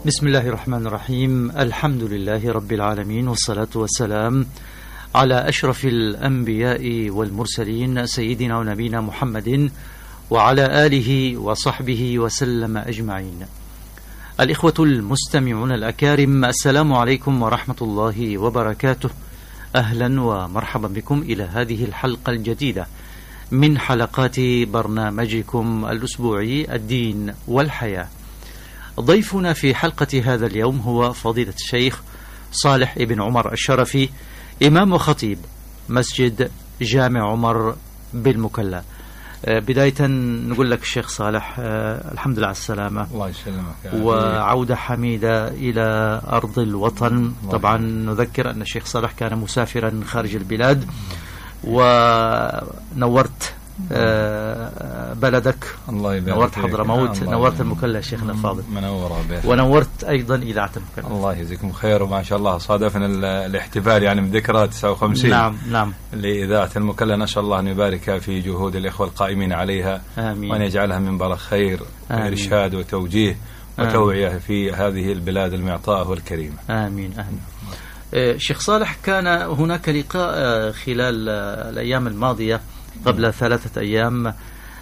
بسم الله الرحمن الرحيم. الحمد لله رب العالمين، والصلاة والسلام على أشرف الأنبياء والمرسلين سيدنا ونبينا محمد وعلى آله وصحبه وسلم أجمعين. الإخوة المستمعون الأكارم، السلام عليكم ورحمة الله وبركاته. أهلا ومرحبا بكم إلى هذه الحلقة الجديدة من حلقات برنامجكم الأسبوعي الدين والحياة. ضيفنا في حلقة هذا اليوم هو فضيلة الشيخ صالح ابن عمر الشرفي، إمام وخطيب مسجد جامع عمر بالمكلا. بداية نقول لك الشيخ صالح الحمد لله على السلامة. الله يسلمك. وعودة حميدة إلى أرض الوطن. طبعا نذكر أن الشيخ صالح كان مسافرا خارج البلاد، ونورت بلدك، الله يبارك، نورت حضرموت، نورت المكلا شيخنا الفاضل، ونورت أيضا إذاعة المكلا. الله يجزيكم خير، وما شاء الله صادفنا الاحتفال يعني بذكرى 59 نعم لإذاعة المكلا. نسأل الله أن يبارك في جهود الإخوة القائمين عليها، آمين. وأن يجعلها منبر خير وإرشاد وتوجيه وتوعية في هذه البلاد المعطاءة والكريمة. آمين. شيخ صالح، كان هناك لقاء خلال الأيام الماضية قبل 3 أيام،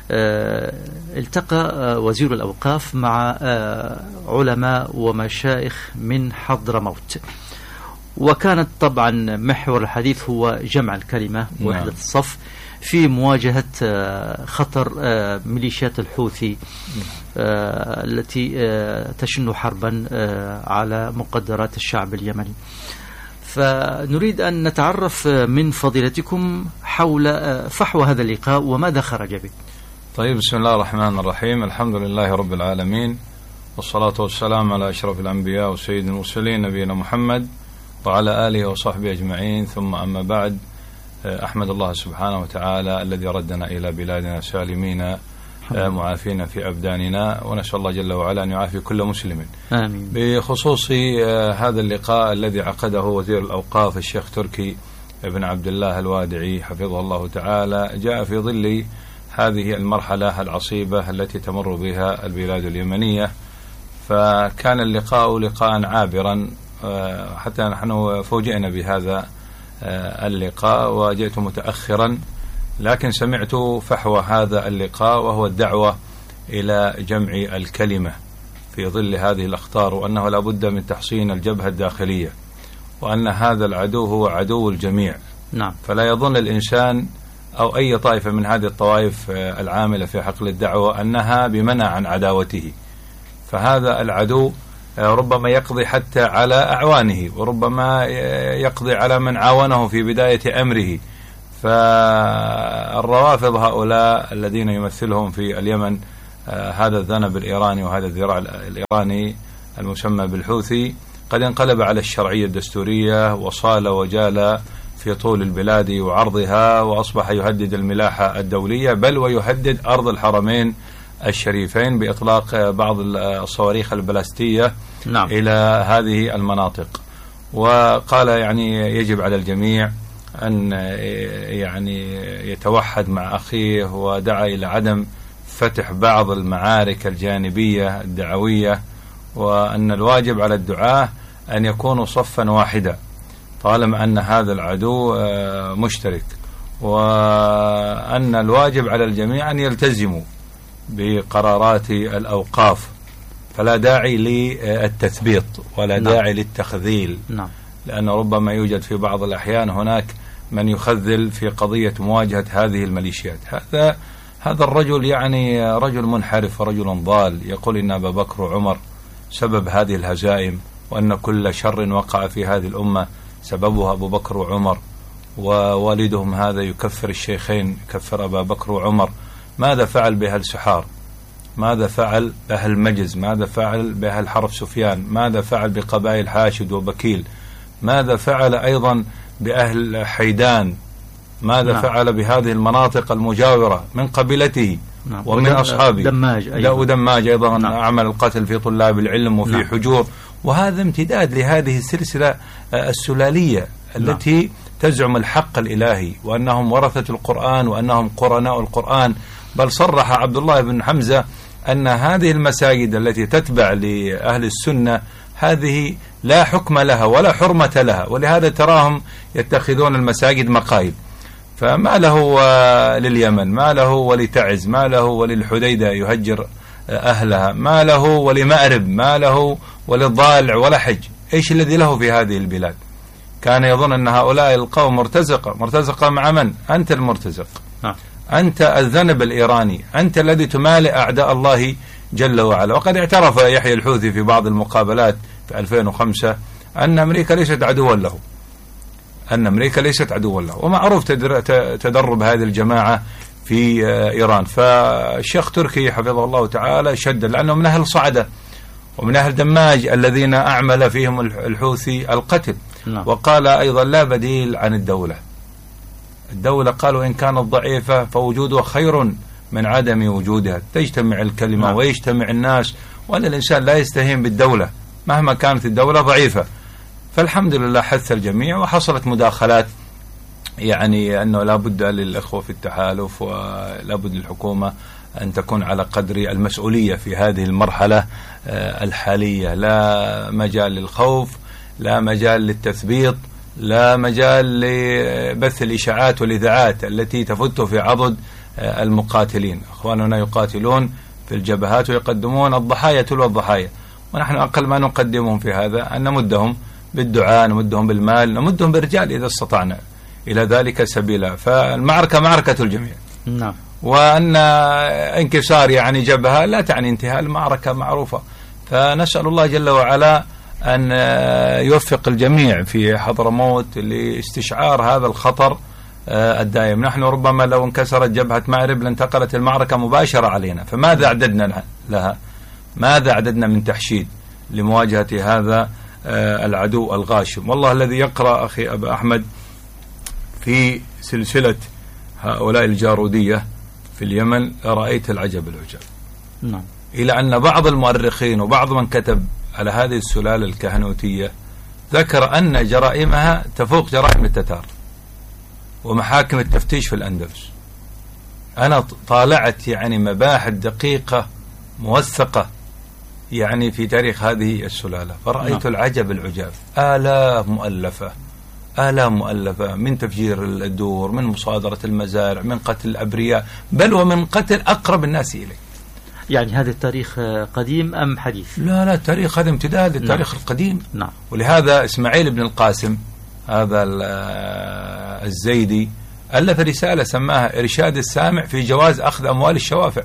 التقى وزير الأوقاف مع علماء ومشايخ من حضرموت، وكانت طبعا محور الحديث هو جمع الكلمة ووحدة الصف في مواجهة خطر ميليشيات الحوثي التي تشن حربا على مقدرات الشعب اليمني. فنريد أن نتعرف من فضيلتكم حول فحوى هذا اللقاء وماذا خرج به. طيب، بسم الله الرحمن الرحيم. الحمد لله رب العالمين، والصلاة والسلام على أشرف الأنبياء وسيد المرسلين نبينا محمد وعلى آله وصحبه أجمعين، ثم أما بعد. أحمد الله سبحانه وتعالى الذي ردنا إلى بلادنا سالمين معافين في أبداننا، ونسأل الله جل وعلا أن يعافي كل مسلم. آمين. بخصوص هذا اللقاء الذي عقده وزير الأوقاف الشيخ تركي بن عبد الله الوادعي حفظه الله تعالى، جاء في ظل هذه المرحلة العصيبة التي تمر بها البلاد اليمنية. فكان اللقاء لقاء عابرا، حتى نحن فوجئنا بهذا اللقاء وجئت متأخرا، لكن سمعت فحوى هذا اللقاء وهو الدعوة إلى جمع الكلمة في ظل هذه الأخطار، وأنه لا بد من تحصين الجبهة الداخلية، وأن هذا العدو هو عدو الجميع. نعم. فلا يظن الإنسان أو أي طائفة من هذه الطوائف العاملة في حقل الدعوة أنها بمنع عن عداوته. فهذا العدو ربما يقضي حتى على أعوانه، وربما يقضي على من عاونه في بداية أمره. فالروافض هؤلاء الذين يمثلهم في اليمن هذا الذنب الإيراني وهذا الذراع الإيراني المسمى بالحوثي قد انقلب على الشرعية الدستورية، وصال وجال في طول البلاد وعرضها، وأصبح يهدد الملاحة الدولية، بل ويهدد أرض الحرمين الشريفين بإطلاق بعض الصواريخ البلاستية إلى هذه المناطق. وقال يعني يجب على الجميع أن يعني يتوحد مع أخيه، ودعا إلى عدم فتح بعض المعارك الجانبية الدعوية، وأن الواجب على الدعاة أن يكونوا صفا واحدا طالما أن هذا العدو مشترك، وأن الواجب على الجميع أن يلتزموا بقرارات الأوقاف، فلا داعي للتثبيط ولا داعي للتخذيل. لأن ربما يوجد في بعض الأحيان هناك من يخذل في قضية مواجهة هذه الميليشيات. هذا الرجل يعني رجل منحرف ورجل ضال، يقول إن أبا بكر وعمر سبب هذه الهزائم، وأن كل شر وقع في هذه الأمة سببها أبو بكر وعمر، ووالدهم هذا يكفر الشيخين، يكفر أبا بكر وعمر. ماذا فعل بأهل سحار؟ ماذا فعل بأهل مجز؟ ماذا فعل بأهل حرف سفيان؟ ماذا فعل بقبائل حاشد وبكيل؟ ماذا فعل أيضا بأهل حيدان؟ ماذا فعل بهذه المناطق المجاورة من قبيلته ومن أصحابه؟ ودماج أيضا عمل القتل في طلاب العلم وفي حجور. وهذا امتداد لهذه السلسلة السلالية التي تزعم الحق الإلهي، وأنهم ورثة القرآن، وأنهم قرناء القرآن. بل صرح عبد الله بن حمزة أن هذه المساجد التي تتبع لأهل السنة هذه لا حكم لها ولا حرمة لها، ولهذا تراهم يتخذون المساجد مقايد. فما له لليمن، ما له ولتعز، ما له وللحديدة يهجر أهلها، ما له ولمأرب، ما له وللضالع ولا حج. إيش الذي له في هذه البلاد؟ كان يظن أن هؤلاء القوم مرتزقة مع من؟ أنت المرتزق، أنت الذنب الإيراني، أنت الذي تمالئ أعداء الله جل وعلا. وقد اعترف يحيى الحوثي في بعض المقابلات في 2005 أن أمريكا ليست عدوا له، أن أمريكا ليست عدوا له، ومعروف تدرب هذه الجماعة في إيران. فالشيخ تركي حفظه الله تعالى شدد، لأنه من أهل صعدة ومن أهل دماج الذين أعمل فيهم الحوثي القتل. وقال أيضا لا بديل عن الدولة قالوا إن كانت ضعيفة فوجودها خير من عدم وجودها، تجتمع الكلمة ويجتمع الناس، وأن الإنسان لا يستهين بالدولة مهما كانت الدولة ضعيفة. فالحمد لله حث الجميع، وحصلت مداخلات يعني أنه لا بد للإخوة في التحالف ولا بد للحكومة أن تكون على قدر المسؤولية في هذه المرحلة الحالية. لا مجال للخوف، لا مجال للتثبيط، لا مجال لبث الإشاعات والإذاعات التي تفت في عضد المقاتلين. أخواننا يقاتلون في الجبهات ويقدمون الضحايا تلو الضحايا، ونحن أقل ما نقدمهم في هذا أن نمدهم بالدعاء، نمدهم بالمال، نمدهم بالرجال إذا استطعنا إلى ذلك سبيلا. فالمعركة معركة الجميع. نعم. وأن انكسار يعني جبهة لا تعني انتهاء المعركة، معروفة. فنسأل الله جل وعلا أن يوفق الجميع في حضرموت لاستشعار هذا الخطر الدائم. نحن ربما لو انكسرت جبهة مأرب لانتقلت المعركة مباشرة علينا، فماذا أعددنا لها؟ ماذا أعددنا من تحشيد لمواجهة هذا العدو الغاشم؟ والله الذي يقرأ أخي أبا أحمد في سلسلة هؤلاء الجارودية في اليمن رأيت العجب العجاب. نعم. إلى أن بعض المؤرخين وبعض من كتب على هذه السلالة الكهنوتية ذكر أن جرائمها تفوق جرائم التتار ومحاكم التفتيش في الأندلس. أنا طالعت يعني مباحث دقيقة موثقة يعني في تاريخ هذه السلالة، فرأيت العجب العجاب. آلاف مؤلفة من تفجير الدور، من مصادرة المزارع، من قتل الأبرياء، بل ومن قتل أقرب الناس إليه. يعني هذا التاريخ قديم أم حديث؟ لا التاريخ هذا امتداد للتاريخ القديم. نعم. ولهذا إسماعيل بن القاسم هذا الزيدي ألف رسالة سماها إرشاد السامع في جواز أخذ أموال الشوافع.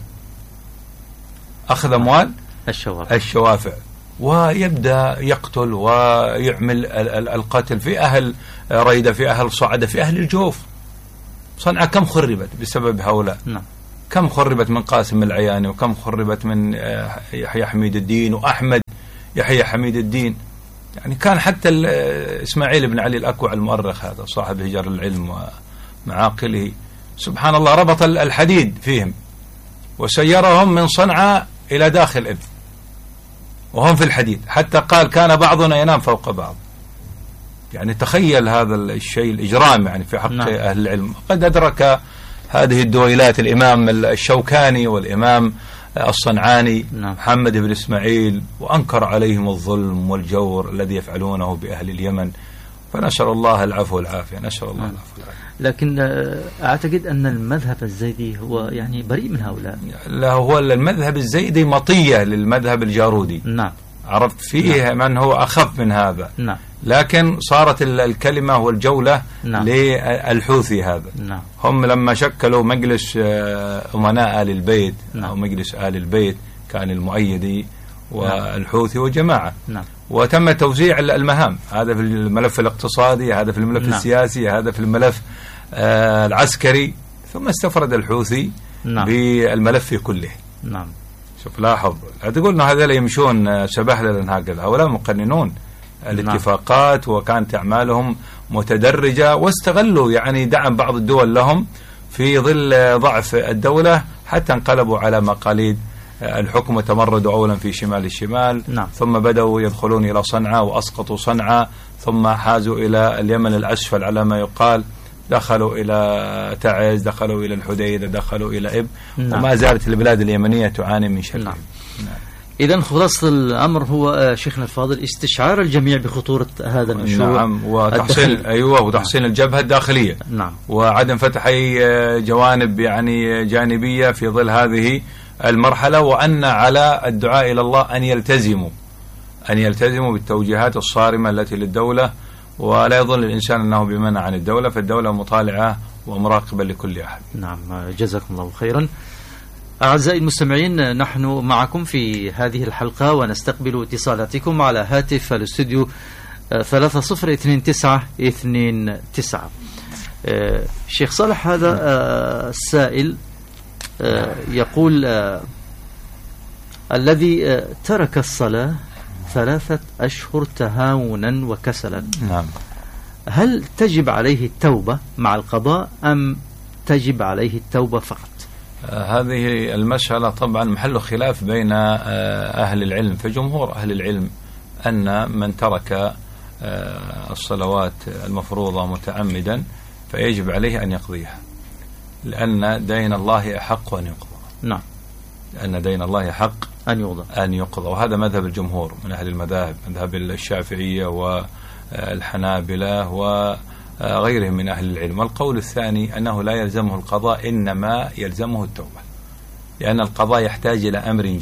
أخذ أموال الشوافع، ويبدأ يقتل ويعمل القتل في أهل ريدة، في أهل صعدة، في أهل الجوف. صنعاء كم خربت بسبب هؤلاء؟ نعم. كم خربت من قاسم العياني، وكم خربت من يحيى حميد الدين وأحمد يحيى حميد الدين. يعني كان حتى إسماعيل بن علي الأكوع المؤرخ هذا صاحب هجر العلم ومعاقله، سبحان الله، ربط الحديد فيهم وسيرهم من صنعاء إلى داخل إبن وهم في الحديد، حتى قال كان بعضنا ينام فوق بعض. يعني تخيل هذا الشيء الإجرام يعني في حق أهل العلم. قد أدرك هذه الدويلات الإمام الشوكاني والإمام الصنعاني محمد بن إسماعيل، وأنكر عليهم الظلم والجور الذي يفعلونه بأهل اليمن. فنسأل الله العفو والعافية، نسأل الله العفو والعافية. لكن أعتقد أن المذهب الزيدي هو يعني بريء من هؤلاء. لا، هو المذهب الزيدي مطية للمذهب الجارودي. نعم. عرفت فيه من هو أخف من هذا. نعم. لكن صارت الكلمة والجولة للحوثي هذا. نعم. هم لما شكلوا مجلس أمناء آل البيت أو مجلس آل البيت كان المؤيدي والحوثي وجماعة. نعم. وتم توزيع المهام، هذا في الملف الاقتصادي، هذا في الملف السياسي، هذا في الملف العسكري، ثم استفرد الحوثي بالملف كله. نعم. شوف لاحظ، تقول انه هذول يمشون سبهللا هكذا، هؤلاء مقننون الاتفاقات وكانت أعمالهم متدرجة، واستغلوا يعني دعم بعض الدول لهم في ظل ضعف الدولة، حتى انقلبوا على مقاليد الحكم وتمردوا أولا في شمال الشمال. ثم بدأوا يدخلون إلى صنعاء وأسقطوا صنعاء، ثم حازوا إلى اليمن الأسفل على ما يقال، دخلوا إلى تعز، دخلوا إلى الحديدة، دخلوا إلى إب. نعم. وما زالت البلاد اليمنية تعاني من شر. نعم. إذن خلاصة الأمر هو شيخنا الفاضل استشعار الجميع بخطورة هذا المشروع. نعم. وتحصين وتحصين الجبهة الداخلية. نعم. وعدم فتح أي جوانب يعني جانبية في ظل هذه المرحلة، وأن على الدعاء إلى الله أن يلتزموا بالتوجيهات الصارمة التي للدولة، ولا يظن الإنسان أنه بمنع عن الدولة، فالدولة مطالعة ومراقبة لكل أحد. نعم، جزاكم الله خيرا. أعزائي المستمعين، نحن معكم في هذه الحلقة ونستقبل اتصالاتكم على هاتف الاستوديو 302929. شيخ صالح، هذا السائل يقول الذي ترك الصلاة 3 أشهر تهاونا وكسلا، نعم، هل تجب عليه التوبة مع القضاء أم تجب عليه التوبة فقط؟ هذه المسألة طبعا محل خلاف بين أهل العلم، فجمهور أهل العلم أن من ترك الصلوات المفروضة متعمدا فيجب عليه أن يقضيها، لأن دين الله أحق أن يقضى. نعم، لأن دين الله حق أن يقضى، وهذا مذهب الجمهور من أهل المذاهب، مذهب الشافعية والحنابلة وغيرهم من أهل العلم. والقول الثاني أنه لا يلزمه القضاء، إنما يلزمه التوبة، لأن القضاء يحتاج إلى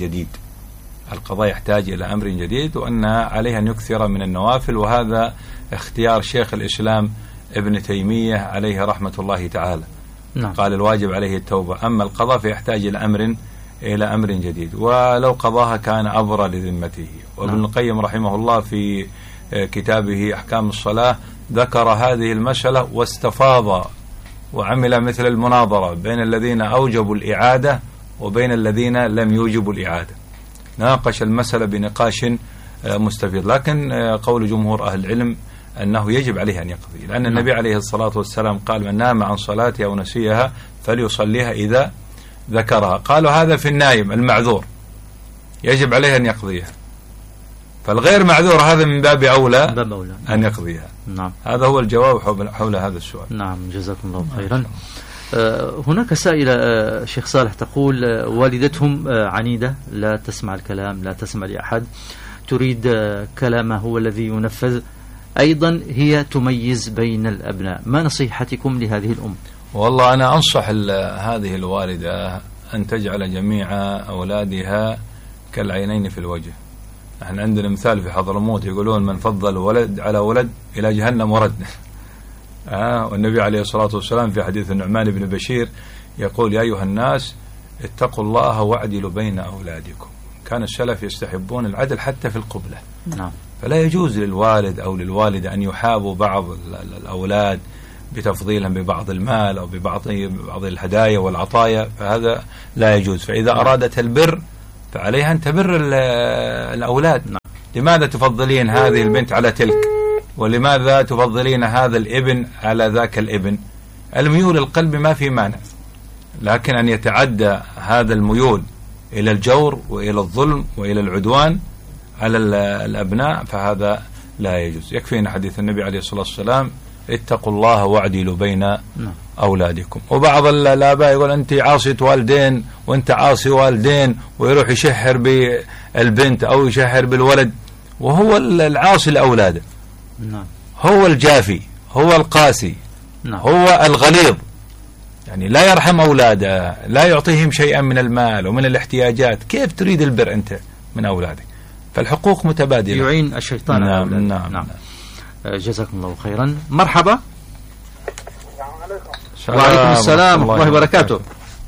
أمر جديد، وأن عليه أن يكثر من النوافل، وهذا اختيار شيخ الإسلام ابن تيمية عليه رحمة الله تعالى. نعم. قال الواجب عليه التوبة، أما القضاء فيحتاج إلى أمر جديد، ولو قضاها كان أبرى لذمته. وابن القيم رحمه الله في كتابه أحكام الصلاة ذكر هذه المسألة واستفاض وعمل مثل المناظرة بين الذين أوجبوا الإعادة وبين الذين لم يوجبوا الإعادة، ناقش المسألة بنقاش مستفيض. لكن قول جمهور أهل العلم أنه يجب عليه أن يقضي، لأن النبي عليه الصلاة والسلام قال: من نام عن صلاته أو نسيها فليصليها إذا ذكرها. قالوا هذا في النايم المعذور يجب عليه أن يقضيها، فالغير معذور هذا من باب أولى أن يقضيها. نعم. هذا هو الجواب حول هذا السؤال. نعم، جزاكم الله خيرا. هناك سائلة شيخ صالح تقول والدتهم عنيدة، لا تسمع الكلام، لا تسمع لأحد، تريد كلامه هو الذي ينفذ، أيضا هي تميز بين الأبناء، ما نصيحتكم لهذه الأم؟ والله أنا أنصح هذه الوالدة أن تجعل جميع أولادها كالعينين في الوجه. نحن عندنا مثال في حضرموت يقولون: من فضل ولد على ولد إلى جهنم ورد. والنبي عليه الصلاة والسلام في حديث النعمان بن بشير يقول: يا أيها الناس اتقوا الله واعدلوا بين أولادكم. كان السلف يستحبون العدل حتى في القبلة. نعم. فلا يجوز للوالد أو للوالدة أن يحابوا بعض الأولاد بتفضيلهم ببعض المال أو ببعض الهدايا والعطايا، فهذا لا يجوز. فإذا أرادت البر فعليها أن تبر الأولاد. نعم. لماذا تفضلين هذه البنت على تلك؟ ولماذا تفضلين هذا الابن على ذاك الابن؟ الميول القلب ما في مانع، لكن أن يتعدى هذا الميول إلى الجور وإلى الظلم وإلى العدوان على الأبناء فهذا لا يجوز. يكفينا حديث النبي عليه الصلاة والسلام: اتقوا الله واعدلوا بين أولادكم. وبعض الآباء يقول: أنت عاصية والدين وأنت عاصي والدين، ويروح يشهر بالبنت أو يشهر بالولد، وهو العاصي لأولاده. نعم. هو الجافي، هو القاسي. نعم. هو الغليظ، يعني لا يرحم أولاده، لا يعطيهم شيئا من المال ومن الاحتياجات. كيف تريد البر أنت من أولادك؟ فالحقوق متبادلة، يعين الشيطان. نعم. جزاكم الله خيرا. مرحبا. وعليكم السلام ورحمة الله وبركاته.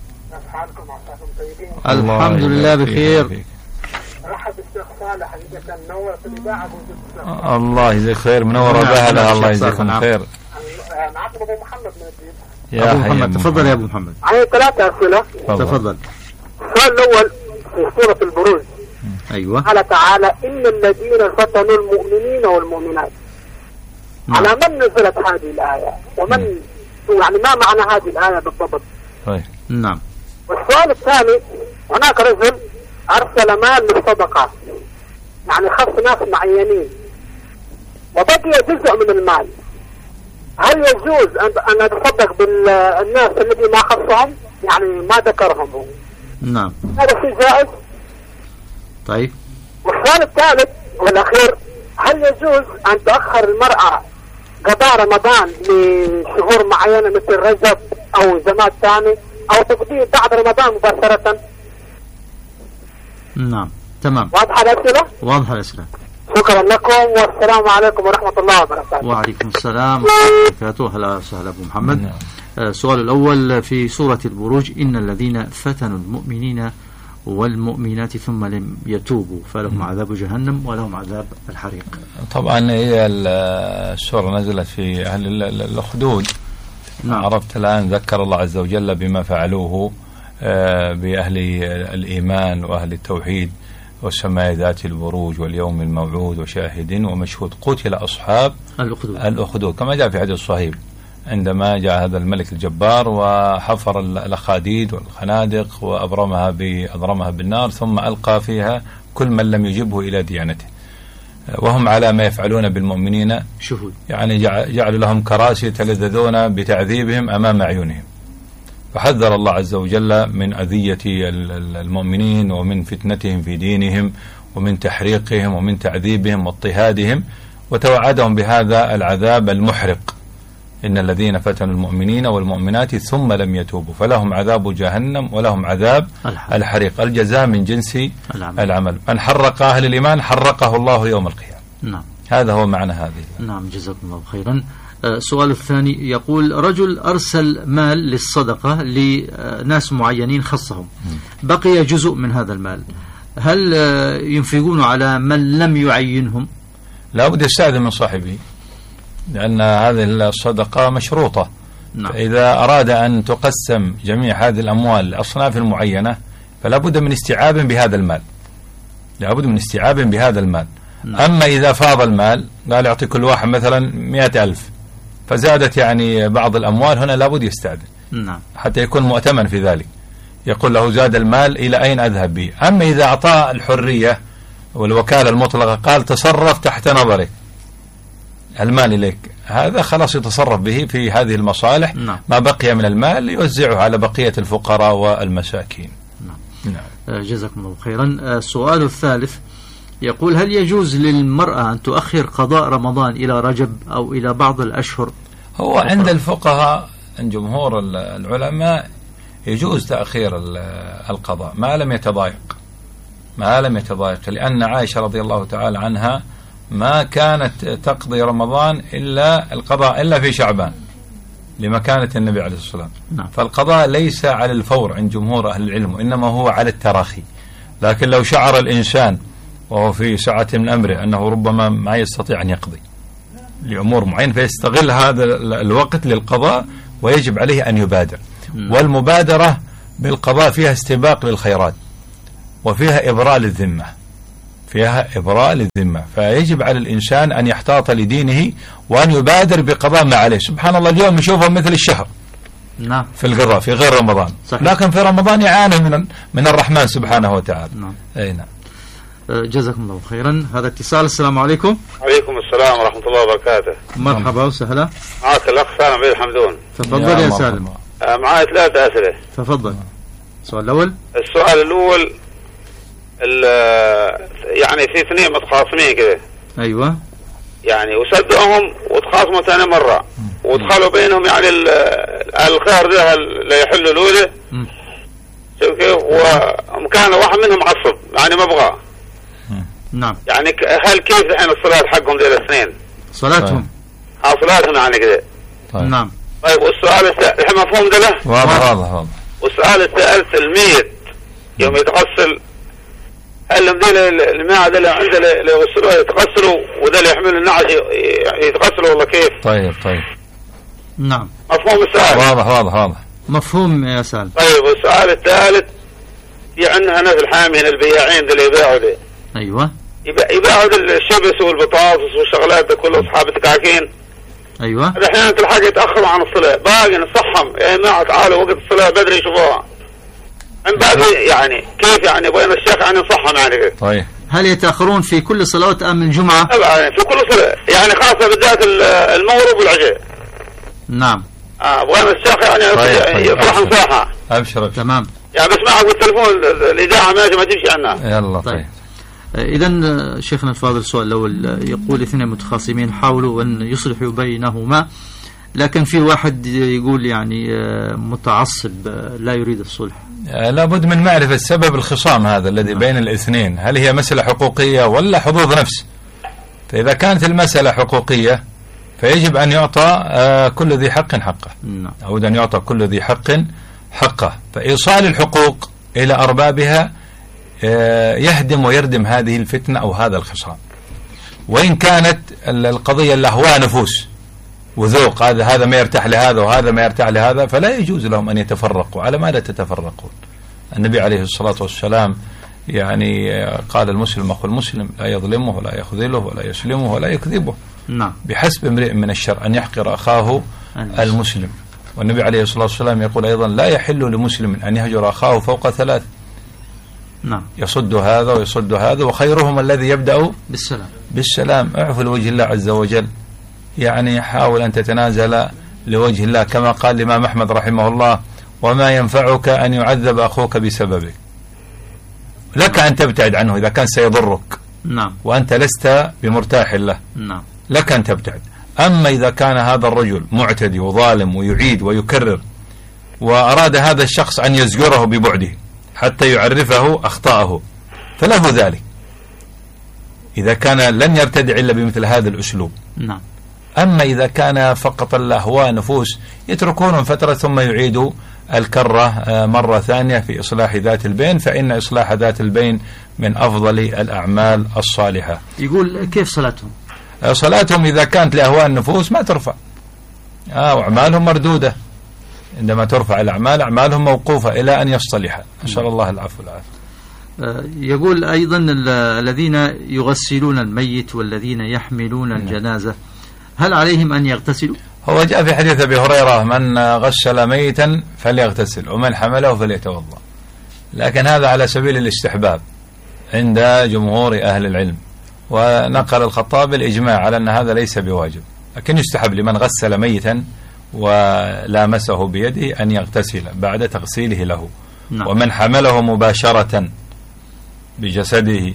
الحمد لله بخير. رحب الشيخ صالح، حقيقة منور في الإذاعة. الله يجزيك خير، منور بأهلها. الله يجزيكم خير. معكم أبو محمد من الدين. يا أبو محمد، تفضل يا أبو محمد. عندي 3 أسئلة. تفضل. السؤال الأول في سورة البروج. أيوة. قال تعالى: إن الذين فتنوا المؤمنين والمؤمنات. على من نزلت هذه الآية؟ ومن يعني ما معنى هذه الآية بالضبط؟ طيب. نعم. والسؤال الثاني: هناك رجل أرسل مال للصدقة، يعني خص ناس معينين، وبقي جزء من المال، هل يجوز أن أتصدق بالناس الذي ما خصهم، يعني ما ذكرهم هو؟ نعم. هذا شيء جائز؟ طيب. والسؤال الثالث والأخير، هل يجوز أن تأخر المرأة قضاء رمضان لشهور معينة مثل رجب أو زمان ثاني، أو تقضيه بعد رمضان مباشرة؟ نعم تمام. واضحة الأسئلة؟ واضحة الأسئلة. شكرا لكم والسلام عليكم ورحمة الله وبركاته. وعليكم السلام ورحمة الله وبركاته. هلا وسهلا أبو محمد. السؤال الأول في سورة البروج: إن الذين فتنوا المؤمنين والمؤمنات ثم لم يتوبوا فلهم عذاب جهنم ولهم عذاب الحريق. طبعا هي السورة نزلت في أهل الأخدود. نعم. عرفت الآن ذكر الله عز وجل بما فعلوه بأهل الإيمان وأهل التوحيد والسماء ذات البروج واليوم الموعود وشاهد ومشهود قتل أصحاب الأخدود كما جاء في حديث صهيب عندما جاء هذا الملك الجبار وحفر الأخاديد والخنادق وأضرمها بالنار ثم ألقى فيها كل من لم يجبه إلى ديانته، وهم على ما يفعلون بالمؤمنين شهود، يعني جعلوا لهم كراسي يتلذذون بتعذيبهم أمام أعينهم. فحذر الله عز وجل من أذية المؤمنين ومن فتنتهم في دينهم ومن تحريقهم ومن تعذيبهم واضطهادهم، وتوعدهم بهذا العذاب المحرق: إن الذين فتنوا المؤمنين والمؤمنات ثم لم يتوبوا فلهم عذاب جهنم ولهم عذاب الحريق. الجزاء من جنس العمل. من حرق أهل الإيمان حرقه الله يوم القيامة. نعم. هذا هو معنى هذه. نعم جزاكم الله خيرا. السؤال الثاني يقول: رجل أرسل مال للصدقة لناس معينين خصهم، بقي جزء من هذا المال، هل ينفقون على من لم يعينهم؟ لا بد يستأذن من صاحبه، لأن هذه الصدقة مشروطة. نعم. إذا أراد أن تقسم جميع هذه الأموال لأصناف المعينة فلا بد من استيعاب بهذا المال، لا بد من استيعاب بهذا المال. نعم. أما إذا فاض المال قال يعطي كل واحد مثلا 100,000 فزادت يعني بعض الأموال، هنا لا بد يستأذن. نعم. حتى يكون مؤتمن في ذلك، يقول له زاد المال إلى أين أذهب به. أما إذا أعطاه الحرية والوكالة المطلقة قال تصرف تحت نظرك المال إليك، هذا خلاص يتصرف به في هذه المصالح. نعم. ما بقي من المال يوزعه على بقية الفقراء والمساكين. نعم. نعم. جزاكم الله خيرا. السؤال الثالث يقول: هل يجوز للمرأة أن تؤخر قضاء رمضان إلى رجب أو إلى بعض الأشهر؟ هو عند الفقهاء عند جمهور العلماء يجوز تأخير القضاء ما لم يتضايق، لأن عائشة رضي الله تعالى عنها ما كانت تقضي رمضان إلا القضاء إلا في شعبان لمكانة النبي عليه الصلاة والسلام. نعم. فالقضاء ليس على الفور عند جمهور أهل العلم، إنما هو على التراخي. لكن لو شعر الإنسان وهو في ساعة من أمره أنه ربما ما يستطيع أن يقضي لأمور معينة فيستغل هذا الوقت للقضاء ويجب عليه أن يبادر. والمبادرة بالقضاء فيها استباق للخيرات وفيها إبراء للذمة، فيجب على الإنسان أن يحتاط لدينه وأن يبادر بقضاء ما عليه. سبحان الله اليوم نشوفه مثل الشهر. نعم. في القضاء في غير رمضان. صحيح. لكن في رمضان يعاني من الرحمن سبحانه وتعالى. نعم. أي نعم. جزاكم الله خيرا. هذا اتصال. السلام عليكم. وعليكم السلام ورحمة الله وبركاته. مرحبا وسهلا. معك الأخ سالم بن حمدون. تفضل يا سالم. معي 3 أسئلة. تفضل. السؤال الأول يعني في 2 متخاصمين كده. أيوة. يعني وصدقهم وتخاصموا ثاني مرة ودخلوا بينهم يعني الخير ده اللي يحلوا الأولى. شوف كيف، وكان واحد منهم عصب يعني ما بغاه. نعم. يعني هل كيف الحين الصلاة حقهم دي الاثنين؟ صلاتهم. صلاتهم يعني كده. طيب. نعم. طيب والسؤال الحين مفهوم ده له؟ واضح. والسؤال الثالث: الميت يوم يتغسل هل الماء ده اللي عنده اللي يغسلوه يتغسلوا وده اللي يحمل النعش يتغسلوا ولا كيف؟ طيب. نعم. مفهوم السؤال؟ واضح. مفهوم يا سالم. طيب والسؤال الثالث: في عندنا هنا في الحامي هنا البياعين اللي يبيعوا ده. أيوة. يبيعوا الشبس والبطاطس والشغلات ده كله أصحاب التكاكين. أيوة. الحين تلحق يتأخروا عن الصلاة باقي نصحهم يا جماعة تعالوا وقت الصلاة بدري يشوفوها. من بعد يعني كيف يعني بين الشيخ يعني نصحهم يعني كيف. طيب. هل يتأخرون في كل صلوات أم الجمعة؟ طبعا في كل صلاة يعني خاصة بالذات المغرب والعشاء. نعم. أبغى الشيخ يعني يفرح نصاحة. أبشر. تمام. يعني بسمعها بالتلفون الإذاعة ماشي ما تمشي عنها. يلا طيب. إذن شيخنا الفاضل السؤال الأول يقول اثنين متخاصمين حاولوا أن يصلحوا بينهما، لكن في واحد يقول يعني متعصب لا يريد الصلح. لابد من معرفة سبب الخصام هذا الذي بين الاثنين، هل هي مسألة حقوقية ولا حظوظ نفس؟ فإذا كانت المسألة حقوقية فيجب أن يعطى كل ذي حق حقه، أو أن يعطى كل ذي حق حقه. فإيصال الحقوق إلى أربابها يهدم ويردم هذه الفتنة أو هذا الخصام. وإن كانت القضية لهواء نفوس وذوق، هذا ما يرتاح لهذا وهذا ما يرتاح لهذا، فلا يجوز لهم أن يتفرقوا. على ماذا تتفرقون؟ النبي عليه الصلاة والسلام يعني قال المسلم أخو المسلم لا يظلمه ولا يخذله ولا يسلمه ولا يكذبه. نعم. بحسب امرئ من الشر أن يحقر أخاه المسلم. والنبي عليه الصلاة والسلام يقول أيضا لا يحل لمسلم أن يهجر أخاه فوق 3. نعم. يصد هذا ويصد هذا، وخيرهم الذي يبدأ بالسلام. اعفو لوجه الله عز وجل، يعني حاول أن تتنازل لوجه الله، كما قال الإمام أحمد رحمه الله وما ينفعك أن يعذب أخوك بسببك. لك أن تبتعد عنه إذا كان سيضرك. نعم. وأنت لست بمرتاح له. نعم. لك أن تبتعد. أما إذا كان هذا الرجل معتدي وظالم ويعيد ويكرر، وأراد هذا الشخص أن يزجره ببعده حتى يعرفه أخطاءه، فله ذلك إذا كان لن يرتدع إلا بمثل هذا الأسلوب. نعم. أما إذا كان فقط الأهواء نفوس يتركون فترة ثم يعيدوا الكرة مرة ثانية في إصلاح ذات البين، فإن إصلاح ذات البين من أفضل الأعمال الصالحة. يقول كيف صلاتهم؟ صلاتهم إذا كانت لأهواء النفوس ما ترفع، وأعمالهم مردودة. عندما ترفع الأعمال أعمالهم موقوفة إلى أن يصطلح. أسأل الله العفو والعافية. يقول أيضا الذين يغسلون الميت والذين يحملون الجنازة هل عليهم أن يغتسلوا؟ هو جاء في حديث أبي هريرة من غسل ميتا فليغتسل ومن حمله فليتوضأ، لكن هذا على سبيل الاستحباب عند جمهور أهل العلم، ونقل الخطابي الإجماع على أن هذا ليس بواجب، لكن يستحب لمن غسل ميتا ولامسه بيده أن يغتسل بعد تغسيله له. نعم. ومن حمله مباشرة بجسده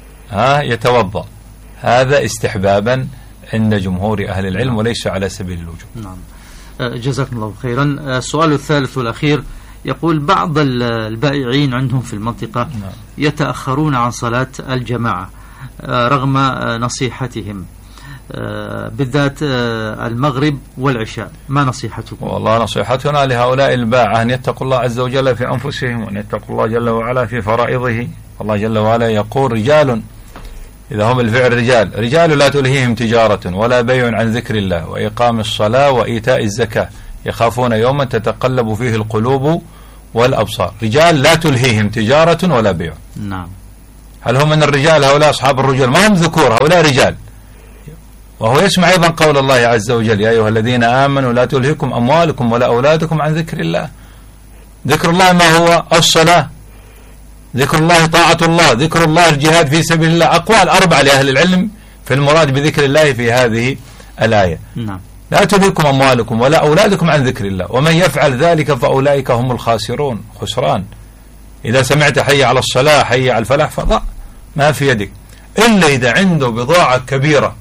يتوضأ، هذا استحبابا عند جمهور أهل العلم وليس على سبيل الوجوب. نعم. جزاكم الله خيرا. السؤال الثالث والأخير يقول بعض البائعين عندهم في المنطقة يتأخرون عن صلاة الجماعة رغم نصيحتهم بالذات المغرب والعشاء، ما نصيحتكم؟ والله نصيحتنا لهؤلاء الباعة أن يتقوا الله عز وجل في أنفسهم، وأن يتقوا الله جل وعلا في فرائضه. الله جل وعلا يقول رجال، إذا هم بالفعل رجال لا تلهيهم تجارة ولا بيع عن ذكر الله وإقام الصلاة وإيتاء الزكاة يخافون يوما تتقلب فيه القلوب والأبصار. رجال لا تلهيهم تجارة ولا بيع. نعم. هل هم من الرجال هؤلاء أصحاب الرجال؟ ما هم ذكور، هؤلاء رجال. وهو يسمع أيضا قول الله عز وجل يا أيها الذين آمنوا لا تلهكم أموالكم ولا أولادكم عن ذكر الله. ذكر الله ما هو؟ الصلاة، ذكر الله طاعة الله، ذكر الله الجهاد في سبيل الله. أقوال 4 لأهل العلم في المراد بذكر الله في هذه الآية. نعم. لا تلهكم أموالكم ولا أولادكم عن ذكر الله ومن يفعل ذلك فأولئك هم الخاسرون. خسران. إذا سمعت حي على الصلاة حي على الفلاح فضع ما في يدك، إلا إذا عنده بضاعة كبيرة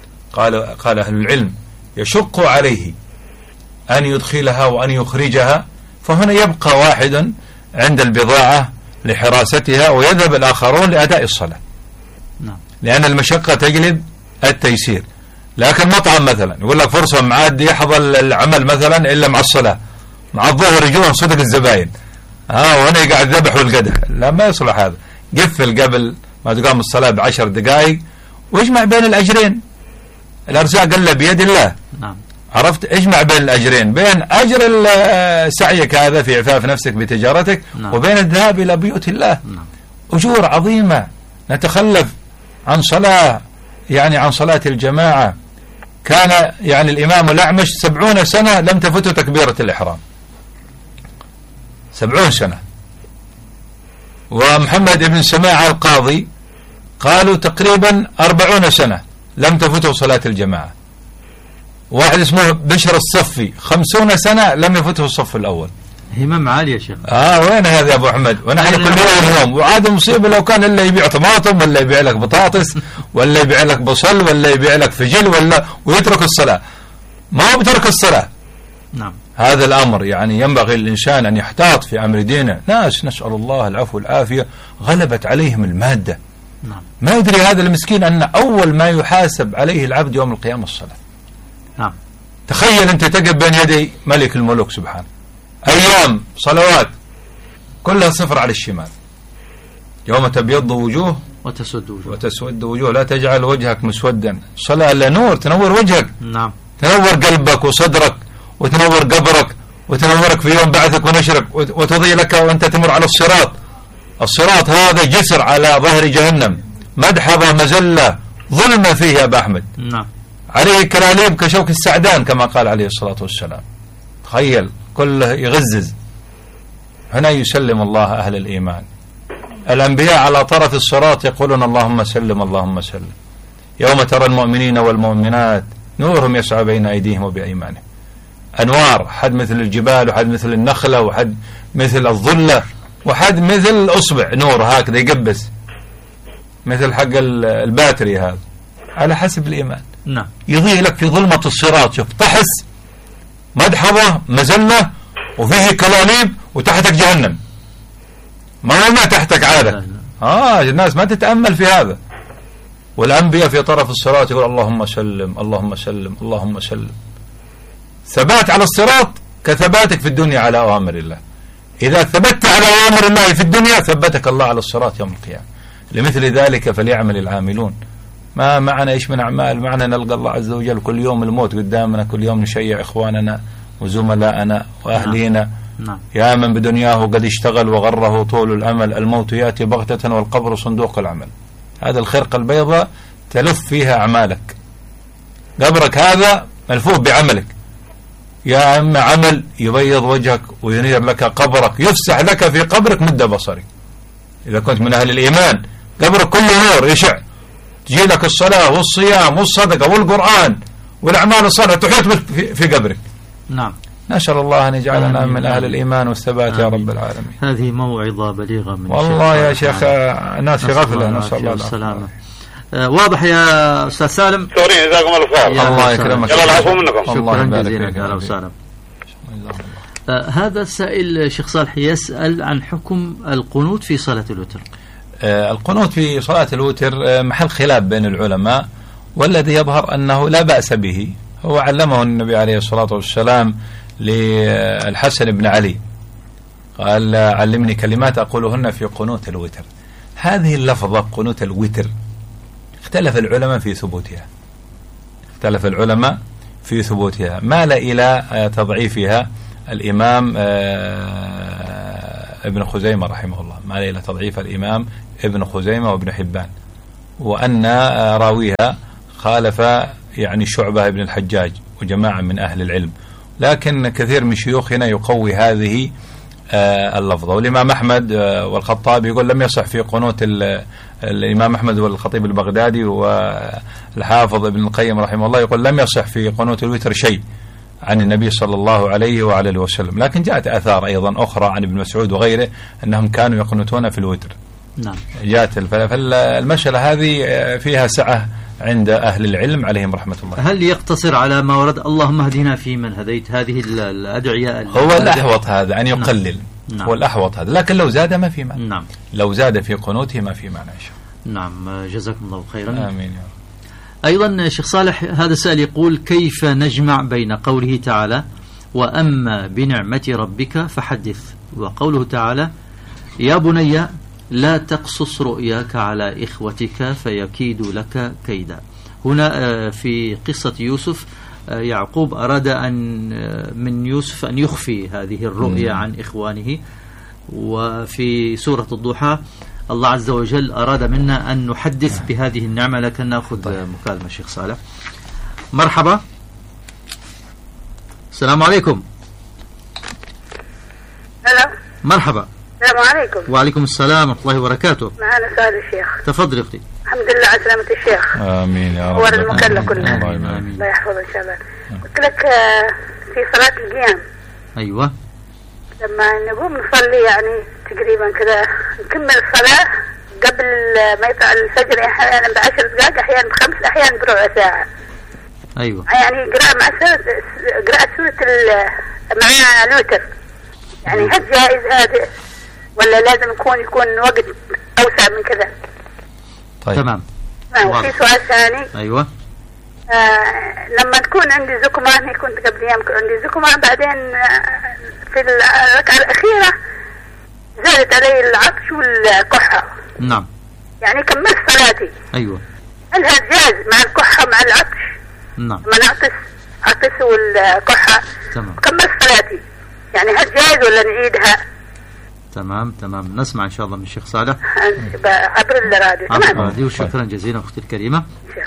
قال أهل العلم يشق عليه أن يدخلها وأن يخرجها، فهنا يبقى واحد عند البضاعة لحراستها ويذهب الآخرون لأداء الصلاة. نعم. لأن المشقة تجلب التيسير. لكن مطعم مثلا يقول لك فرصة معاد يحظى العمل مثلا إلا مع الصلاة، مع الظهر يجون صدق الزباين وهنا قاعد ذبح والقدح، لا ما يصلح هذا. قفل قبل ما تقام الصلاة ب10 دقائق واجمع بين الأجرين. الأرزاق إلا بيد الله. نعم. عرفت؟ اجمع بين الأجرين، بين أجر سعيك هذا في عفاف نفسك بتجارتك. نعم. وبين الذهاب إلى بيوت الله. نعم. أجور عظيمة. نتخلف عن صلاة، يعني عن صلاة الجماعة. كان يعني الإمام الأعمش 70 سنة لم تفته تكبيرة الإحرام، 70 سنة. ومحمد بن سماعة القاضي قالوا تقريبا 40 سنة لم تفته صلاة الجماعة. واحد اسمه بشر الصفي 50 سنة لم يفته الصف الأول. همم عالية يا شيخ. وين هذا يا أبو أحمد؟ ونحن كل يوم وعاد مصيبة لو كان إلا يبيع طماطم ولا يبيع لك بطاطس ولا يبيع لك بصل ولا يبيع لك فجل ولا ويترك الصلاة. ما هو بترك الصلاة. نعم. هذا الأمر يعني ينبغي للإنسان أن يحتاط في أمر دينه. ناس نسأل الله العفو والعافية غلبت عليهم المادة. نعم. ما يدري هذا المسكين أن أول ما يحاسب عليه العبد يوم القيامة الصلاة. نعم. تخيل أنت تقف بين يدي ملك الملوك سبحانه، أيام صلوات كلها صفر على الشمال، يوم تبيض وجوه وتسود وجوه، لا تجعل وجهك مسودا، صلاة لا نور تنور وجهك. نعم. تنور قلبك وصدرك وتنور قبرك وتنورك في يوم بعثك ونشرك وتضي لك وأنت تمر على الصراط. الصراط هذا جسر على ظهر جهنم، مدحضة مزلة ظلمة فيه يا أبا أحمد. نعم. عليه كلاليب كشوك السعدان كما قال عليه الصلاة والسلام. تخيل كله يغزز. هنا يسلم الله أهل الإيمان. الأنبياء على طرف الصراط يقولون اللهم سلم اللهم سلم. يوم ترى المؤمنين والمؤمنات نورهم يسعى بين أيديهم وبأيمانهم، أنوار، حد مثل الجبال وحد مثل النخلة وحد مثل الظلة وحد مثل الأصبع، نور هكذا يقبس مثل حق الباتري هذا على حسب الإيمان. نعم. يضيء لك في ظلمة الصراط، شوف تحس مدحضة مزلة وفيه كلاليب وتحتك جهنم، ما تحتك عادة. الناس ما تتأمل في هذا. والأنبياء في طرف الصراط يقول اللهم سلم اللهم سلم اللهم سلم. ثبات على الصراط كثباتك في الدنيا على أوامر الله. إذا ثبت على أوامر الله في الدنيا ثبتك الله على الصراط يوم القيامة. لمثل ذلك فليعمل العاملون. ما معنا إيش من أعمال؟ معنا نلقى الله عز وجل كل يوم الموت قدامنا، كل يوم نشيع إخواننا وزملائنا وأهلينا. نعم. يا من بدنياه قد اشتغل وغره طول الأمل، الموت يأتي بغتة والقبر صندوق العمل. هذا الخرقة البيضاء تلف فيها أعمالك، قبرك هذا ملفوف بعملك. يا أما عمل يبيض وجهك وينير لك قبرك، يفسح لك في قبرك مدة بصري إذا كنت من أهل الإيمان. قبرك كله نور يشع، تجي لك الصلاة والصيام والصدقة والقرآن والأعمال الصالحة تحيط في قبرك. نعم. نسأل الله أن يجعلنا من أهل الإيمان والثبات يا رب العالمين. هذه موعظة بليغة من والله يا شيخ الناس في غفلة، نسأل الله السلامة. واضح يا أستاذ سالم. سوري جزاكم الله خير. الله يكرمك. يلا العفو منكم. شكرا جزيلا. أهلا وسهلا. هذا السائل شيخ صالح يسأل عن حكم القنوت في صلاة الوتر. القنوت في صلاة الوتر محل خلاف بين العلماء، والذي يظهر أنه لا بأس به. هو علمه النبي عليه الصلاة والسلام للحسن بن علي، قال علمني كلمات أقولهن في قنوت الوتر. هذه اللفظة قنوت الوتر اختلف العلماء في ثبوتها، مال إلى تضعيفها الإمام ابن خزيمة رحمه الله، مال إلى تضعيف الإمام ابن خزيمة وابن حبان، وأن راويها خالف يعني شعبة ابن الحجاج وجماعة من أهل العلم، لكن كثير من شيوخنا يقوي هذه اللفظة. والإمام أحمد والخطابي يقول لم يصح في قنوت الإمام أحمد والخطيب البغدادي والحافظ ابن القيم رحمه الله يقول لم يصح في قنوت الوتر شيء عن النبي صلى الله عليه وعلى وسلم، لكن جاءت آثار أيضا أخرى عن ابن مسعود وغيره أنهم كانوا يقنتون في الوتر. نعم. جاءت فالمسألة هذه فيها سعة عند أهل العلم عليهم رحمة الله. هل يقتصر على ما ورد اللهم اهدنا فيمن هديت، هذه الأدعية؟ هو الأحوط هذا أن يقلل. نعم. هو الأحوط هذا، لكن لو زاد ما في معنى. نعم. لو زاد في قنوته ما في معنى. نعم. جزاكم الله خيرا. آمين يا رب. أيضا شيخ صالح هذا السائل يقول كيف نجمع بين قوله تعالى وأما بنعمة ربك فحدث، وقوله تعالى يا بني لا تقصص رؤياك على إخوتك فيكيدوا لك كيدا. هنا في قصة يوسف يعقوب أراد من يوسف أن يخفي هذه الرؤيا عن إخوانه، وفي سورة الضحى الله عز وجل أراد منا أن نحدث بهذه النعمة. لكن نأخذ مكالمة شيخ صالح. مرحبا. السلام عليكم. هلا. مرحبا. السلام عليكم. وعليكم السلام ورحمة الله وبركاته. معنا سؤال الشيخ. تفضل يا أختي. الحمد لله على سلامة الشيخ. آمين يا رب. ور المكلة كلها. الله يحفظه إن شاء الله. قلت لك في صلاة القيام. أيوة. لما نقوم نصلي يعني تقريبا كذا نكمل الصلاة قبل ما يطلع الفجر، أحيانا ب10 دقائق، أحيانا ب5، أحيانا بربع ساعة. أيوة. يعني قراءة سورة مع الوتر، يعني هل جائز هذا ولا لازم يكون وقت أوسع من كذا؟ طيب. تمام. وفي سؤال ثاني. أيوة. لما تكون عندي زكمان، كنت قبل أيام عندي زكمان، بعدين في الركعة الأخيرة زادت علي العطش والكحة. نعم. يعني كملت صلاتي. أيوة. هل هذا جائز مع الكحة مع العطش؟ نعم. لما عطس والكحة. تمام. كملت صلاتي، يعني هل جائز ولا نعيدها؟ تمام. نسمع إن شاء الله من الشيخ صالح عبر الراديو. وشكرا جزيلا أختي الكريمة.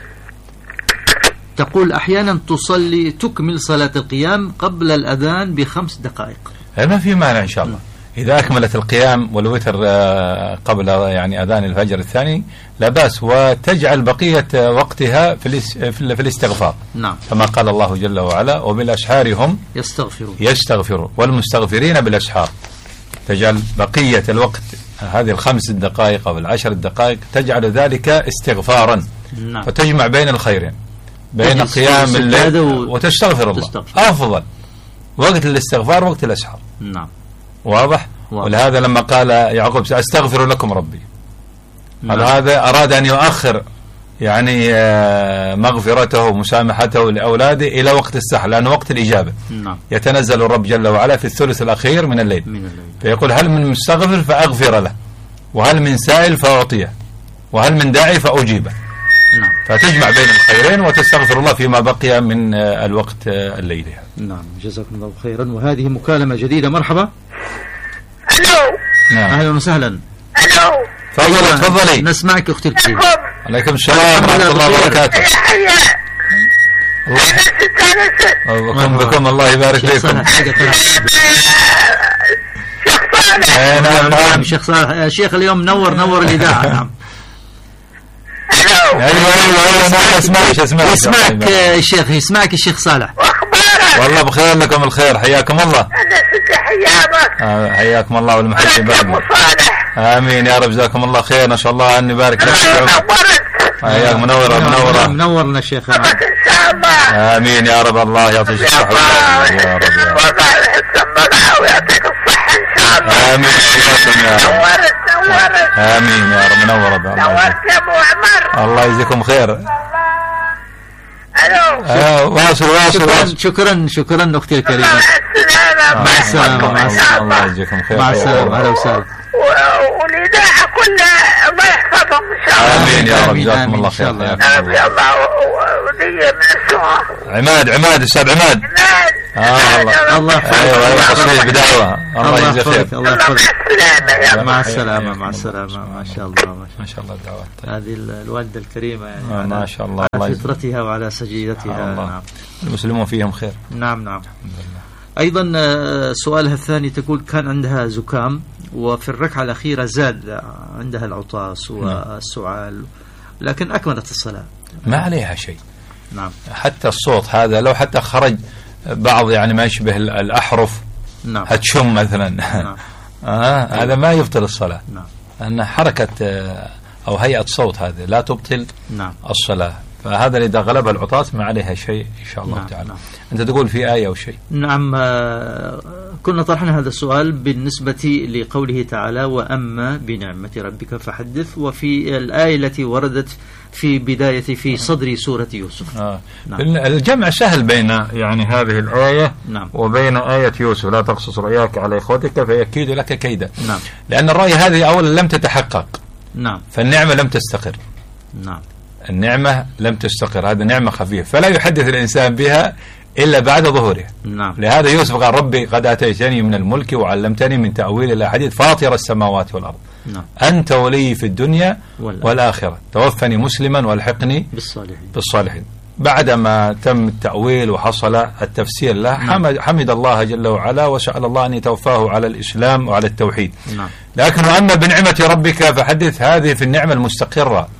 تقول أحيانا تصلي تكمل صلاة القيام قبل الأذان ب5 دقائق. ما في مانع إن شاء الله. إذا أكملت القيام والوتر قبل يعني أذان الفجر الثاني لا بأس، وتجعل بقية وقتها في الاستغفار. نعم. كما قال الله جل وعلا وبالأسحار هم يستغفرون والمستغفرين بالأسحار. تجعل بقية الوقت هذه ال5 دقائق أو ال10 دقائق تجعل ذلك استغفارا. نعم. فتجمع بين الخيرين، بين قيام الليل وتستغفر الله. أفضل وقت الاستغفار وقت الأسحار. نعم. واضح. ولهذا لما قال يعقوب سأستغفر لكم ربي، هذا أراد أن يؤخر يعني مغفرته ومسامحته لأولاده إلى وقت السحر، لأنه وقت الإجابة. نعم. يتنزل الرب جل وعلا في الثلث الأخير من الليل. فيقول هل من مستغفر فأغفر له، وهل من سائل فأعطيه، وهل من داعي فأجيبه. نعم. فتجمع بين الخيرين وتستغفر الله فيما بقي من الوقت الليلي. نعم. جزاكم الله خيرا. وهذه مكالمة جديدة. مرحبا. ألو. نعم. أهلا وسهلا. ألو. تفضلي. نسمعك أختي الكريمة. عليكم السلام ورحمة الله وبركاته. بكم الله يبارك فيكم. نعم. شيخ صالح. شيخ اليوم نور الإذاعة. نعم. ايوه اسمعك الشيخ، يسمعك الشيخ صالح. والله بخير، لكم الخير، حياكم الله. انا ست حياك. حياكم الله والمحسن بعد. امين يا رب، جزاكم الله خير. ما شاء الله اني بارك لك. حياك منورة منورنا الشيخ. ان شاء الله. امين يا رب. الله يعطيك الصحة يا رب. ويعطيك الصحة ان شاء الله. امين يا رب. امين يا رب. منورة نورت يا ابو عمر. الله يجزيكم خير. الو. واصل. شكرا اختي الكريمة. مع السلامة. الله يجزيكم خير. مع السلامة. اهلا وسهلا. والإذاعة كلها الله يحفظهم إن شاء الله. آمين يا رب. جزاكم الله خير. يا الله. ودي من اسمه عماد أستاذ عماد. الله يحفظك. ايوه تصحيح بدعوة. الله يجزيه خير. الله يحفظك. مع السلامة. ما شاء الله الدعوات. هذه الوالدة الكريمة يعني ما شاء الله على فطرتها وعلى سجيتها. نعم. المسلمون فيهم خير. نعم. أيضا سؤالها الثاني تقول كان عندها زكام وفي الركعة الأخيرة زاد عندها العطاس والسعال، لكن أكملت الصلاة. ما عليها شيء. نعم. حتى الصوت هذا لو حتى خرج بعض يعني ما يشبه الأحرف. نعم. هتشم مثلا. نعم. هذا ما يبطل الصلاة. نعم. أن حركة أو هيئة صوت هذه لا تبطل الصلاة. فهذا إذا غلب العطاس ما عليها شيء إن شاء الله تعالى. أنت تقول في آية أو شيء. نعم. كنا طرحنا هذا السؤال بالنسبة لقوله تعالى وأما بنعمة ربك فحدث، وفي الآية التي وردت في بداية في صدر سورة يوسف. نعم. الجمع سهل بين يعني هذه الآية وبين آية يوسف لا تقصص رؤياك على إخوتك فيكيد لك كيدا. نعم. لأن الرأي هذه أولا لم تتحقق. نعم. فالنعمة لم تستقر. نعم. النعمة لم تستقر، هذه نعمة خفيفة فلا يحدث الإنسان بها إلا بعد ظهورها. نعم. لهذا يوسف قال ربي قد أتيتني من الملك وعلمتني من تأويل الأحاديث فاطر السماوات والأرض. نعم. أنت ولي في الدنيا والآخرة توفني مسلما والحقني بالصالحين. بعدما تم التأويل وحصل التفسير له حمد الله جل وعلا وسأل الله أن يتوفاه على الإسلام وعلى التوحيد. نعم. لكن وأما بنعمة ربك فحدث، هذه في النعمة المستقرة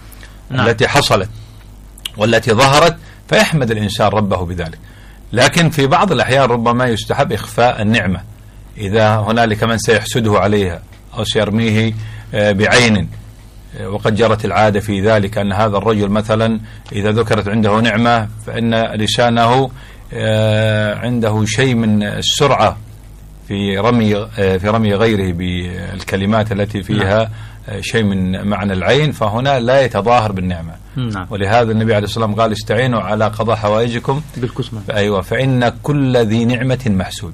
التي حصلت والتي ظهرت، فيحمد الإنسان ربه بذلك. لكن في بعض الأحيان ربما يستحب إخفاء النعمة إذا هنالك من سيحسده عليها أو سيرميه بعين، وقد جرت العادة في ذلك أن هذا الرجل مثلا إذا ذكرت عنده نعمة فإن لسانه عنده شيء من السرعة في رمي غيره بالكلمات التي فيها شيء من معنى العين، فهنا لا يتظاهر بالنعمة. ولهذا النبي عليه الصلاة والسلام قال استعينوا على قضاء حوائجكم بالكتمان. أيوة، فإن كل ذي نعمة محسود.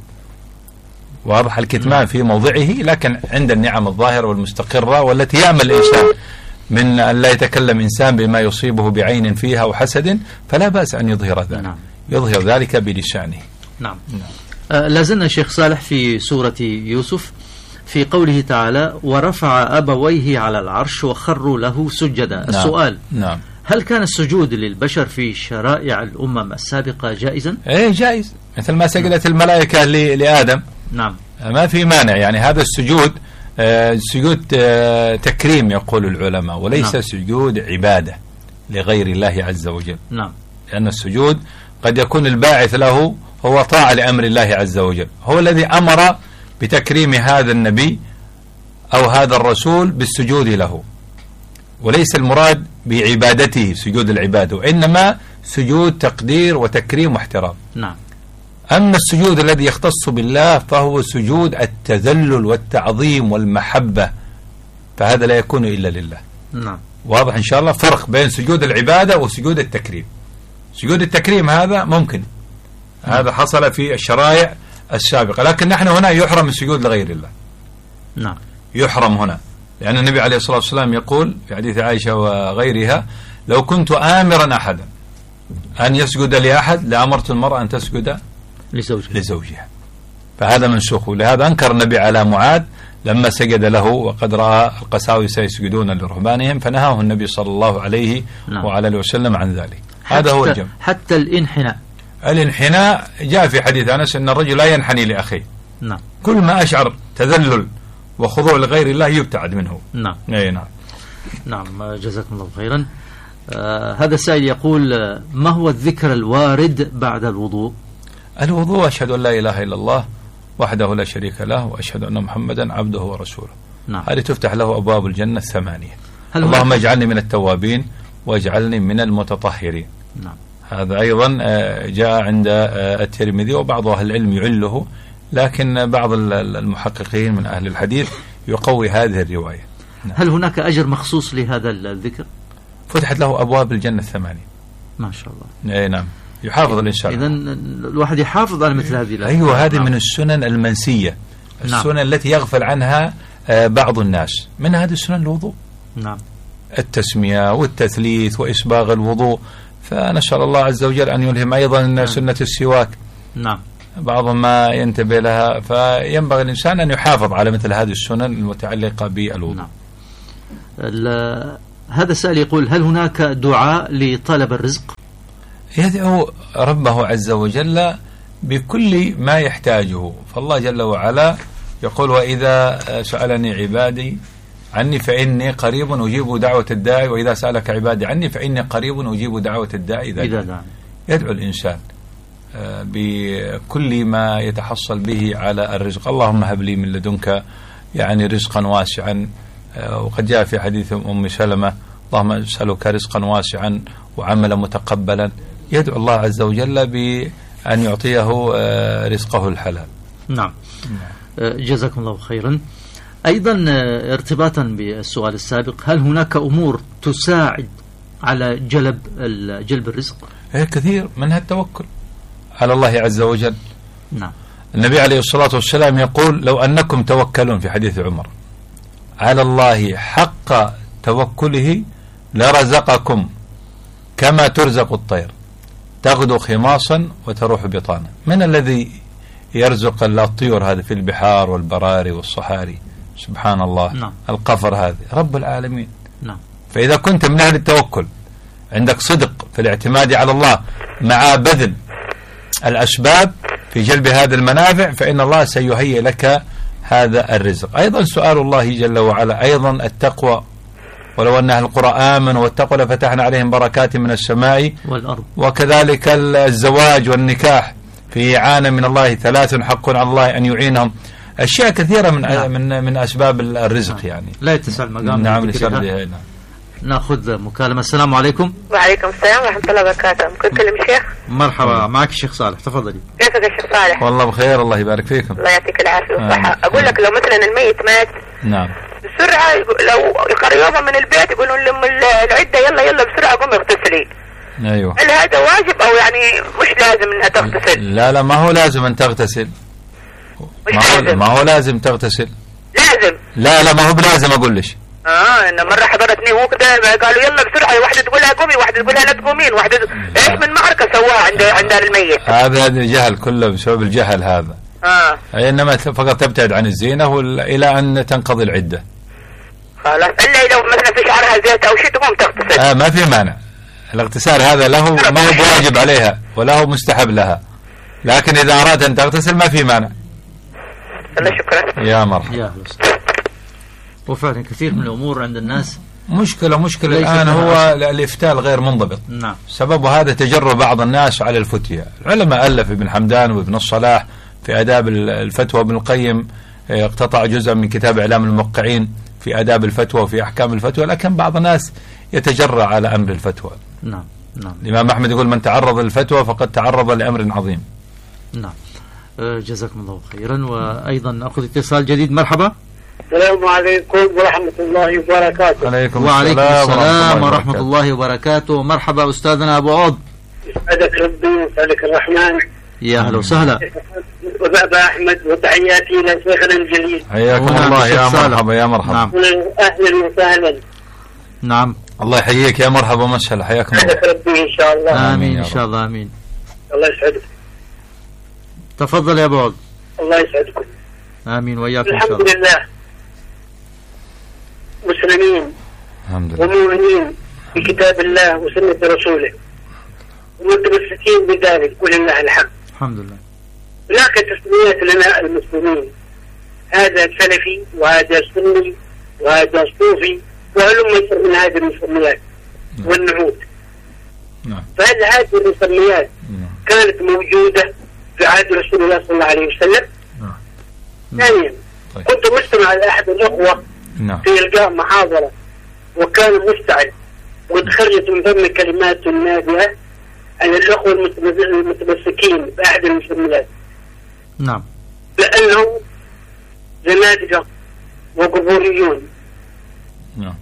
واضح الكتمان في موضعه، لكن عند النعم الظاهرة والمستقرة والتي يعمل الإنسان من أن لا يتكلم إنسان بما يصيبه بعين فيها وحسد، فلا بأس أن يظهر ذلك. يظهر ذلك بلسانه. نعم. لازلنا شيخ صالح في سورة يوسف في قوله تعالى ورفع أبويه على العرش وخروا له سجدا. السؤال: هل كان السجود للبشر في شرائع الأمم السابقة جائزا؟ إيه جائز، مثل ما سجدت الملائكة لآدم. نعم، ما في مانع. يعني هذا السجود سجود تكريم يقول العلماء، وليس سجود عبادة لغير الله عز وجل. نعم، لأن السجود قد يكون الباعث له هو طاعة لأمر الله عز وجل، هو الذي أمر بتكريم هذا النبي أو هذا الرسول بالسجود له، وليس المراد بعبادته سجود العبادة، وإنما سجود تقدير وتكريم واحترام. نعم. أما السجود الذي يختص بالله فهو سجود التذلل والتعظيم والمحبة، فهذا لا يكون إلا لله. نعم. واضح إن شاء الله فرق بين سجود العبادة وسجود التكريم. سجود التكريم هذا ممكن، هذا حصل في الشرائع السابقة، لكن نحن هنا يحرم السجود لغير الله. نعم، يحرم هنا، لأن النبي عليه الصلاة والسلام يقول في حديث عائشة وغيرها: لو كنت آمرا أحدا أن يسجد لأحد لأمرت المرأة أن تسجد لزوجها. فهذا منسوخ، ولهذا أنكر النبي على معاذ لما سجد له وقد رأى القساوسة يسجدون لرهبانهم، فنهاه النبي صلى الله عليه وعلى اله وسلم عن ذلك. هذا هو الجمع. حتى الانحناء جاء في حديث أنس أن الرجل لا ينحني لأخيه. نعم. كل ما أشعر تذلل وخضوع لغير الله يبتعد منه. نعم. أي نعم. نعم، جزاكم الله خيرا. هذا السائل يقول: ما هو الذكر الوارد بعد الوضوء؟ الوضوء: أشهد أن لا إله إلا الله وحده لا شريك له وأشهد أن محمدا عبده ورسوله. نعم. هذه تفتح له أبواب الجنة 8. اللهم اجعلني من التوابين واجعلني من المتطهرين. نعم. هذا أيضا جاء عند الترمذي وبعض أهل العلم يعله، لكن بعض المحققين من أهل الحديث يقوي هذه الرواية. نعم. هل هناك أجر مخصوص لهذا الذكر؟ فتحت له أبواب الجنة 8. ما شاء الله. نعم، يحافظ الإنسان. إذن الواحد يحافظ على مثل هذه. أيوة، هذه من السنن المنسية، السنن التي يغفل عنها بعض الناس. من هذه السنن الوضوء. نعم. التسمية والتثليث وإسباغ الوضوء، فنسأل الله عز وجل أن يلهم أيضا سنة السواك. نعم. بعض ما ينتبه لها، فينبغي الإنسان أن يحافظ على مثل هذه السنن المتعلقة بالوضوء. نعم. هذا السائل يقول: هل هناك دعاء لطلب الرزق؟ يدعو ربه عز وجل بكل ما يحتاجه، فالله جل وعلا يقول: وإذا سألني عبادي عني فإني قريب أجيب دعوة الداعي وإذا سألك عبادي عني فإني قريب أجيب دعوة الداعي إذا دعا. يدعو الإنسان بكل ما يتحصل به على الرزق. اللهم هب لي من لدنك يعني رزقا واسعا، وقد جاء في حديث أم سلمة: اللهم أسألك رزقا واسعا وعملا متقبلا. يدعو الله عز وجل بأن يعطيه رزقه الحلال. نعم. جزاكم الله خيرا. أيضا ارتباطا بالسؤال السابق، هل هناك أمور تساعد على جلب الرزق؟ كثير، منها التوكل على الله عز وجل. نعم. النبي عليه الصلاة والسلام يقول: لو أنكم توكلون، في حديث عمر، على الله حق توكله لرزقكم كما ترزق الطير تغدو خماصا وتروح بطانا. من الذي يرزق الطيور هذه في البحار والبراري والصحاري؟ سبحان الله. نعم. القفر هذه رب العالمين. نعم. فإذا كنت من أهل التوكل، عندك صدق في الاعتماد على الله مع بذل الأسباب في جلب هذه المنافع، فإن الله سيهيئ لك هذا الرزق. أيضا سؤال الله جل وعلا أيضا التقوى ولو أن أهل القرى آمنوا واتقوا لفتحنا عليهم بركات من السماء والأرض. وكذلك الزواج والنكاح في إعانة من الله، 3 حق على الله أن يعينهم، أشياء كثيرة من أسباب الرزق يعني لا يتسع المقام. نعم لسردها. ناخذ مكالمة. السلام عليكم. وعليكم السلام ورحمة الله وبركاته. ممكن أكلم الشيخ؟ مرحبا، معك الشيخ صالح، تفضلي. كيفك يا شيخ صالح؟ والله بخير، الله يبارك فيكم. الله يعطيك العافية والصحة. أقول لك لو مثلا الميت مات نعم بسرعة، لو قريبا من البيت يقولون لهم العدة يلا بسرعة قوم اغتسلي. أيوة. هل هذا واجب أو يعني مش لازم أنها تغتسل؟ لا ما هو لازم أن تغتسل. ما هو لازم تغتسل. لازم. لا ما هو بلازم أقول لك. إنه مرة حضرتني هو كده قالوا يلا بسرعة، واحدة تقولها قومي، واحدة تقولها لا تقومين، واحدة إيش من معركة سواها عند الميت. هذا جهل كله بسبب الجهل هذا. إنما فقط تبتعد عن الزينة إلى أن تنقضي العدة. خلاص، إلا لو مثلا في شعرها زيت أو شيء تقوم تغتسل. ما في مانع. الاغتسال هذا له ما هو بواجب عليها وله مستحب لها، لكن إذا أراد أن تغتسل ما في مانع. الله شكرا. يا مرحبا. يا وفعلا كثير من الأمور عند الناس مشكلة الآن هو الإفتاء غير منضبط. نعم. سبب هذا تجرب بعض الناس على الفتية. العلماء ألف ابن حمدان وابن الصلاح في آداب الفتوى، ابن القيم اقتطع جزء من كتاب إعلام الموقعين في آداب الفتوى وفي أحكام الفتوى، لكن بعض الناس يتجرأ على أمر الفتوى. نعم. الإمام أحمد يقول من تعرض للفتوى فقد تعرض لأمر عظيم. نعم. جزاكم الله خيرا. وأيضا أخذ اتصال جديد. مرحبا. السلام عليكم ورحمة الله وبركاته. وعليكم السلام ورحمة الله وبركاته. مرحبا أستاذنا أبو عوض. يسعدك ربي ويسعدك الرحمن. يا أهلا وسهلا. وبابا أحمد وتحياتي لشيخنا الجليل. حياكم الله. يا مرحبا يا مرحبا. نعم. أهلا وسهلا. نعم. الله يحييك يا مرحبا ومسهلا. حياكم الله. يسعدك ربي إن شاء الله. آمين إن شاء الله. آمين. الله يسعدك. تفضل يا أبو عوض. الله يسعدكم. آمين وإياكم إن شاء الله. الحمد لله مسلمين ومؤمنين بكتاب الله وسنة رسوله ومتمسكين بذلك ولله الحمد. الحمد لله. هناك تسميات لنا المسلمين، هذا سلفي وهذا سني وهذا صوفي وهلم من هذه المسميات والنعود. فهل هذه المسميات كانت موجودة في عهد رسول الله صلى الله عليه وسلم؟ ثانيا كنت مستمع لأحد الأخوة في إلقاء محاضرة وكان مستعد وتخرجت من فم كلمات نادئة عن الأخوة المتمسكين بأحد المسميات. نعم. لأنهم زنادقة وقبوريون. نعم.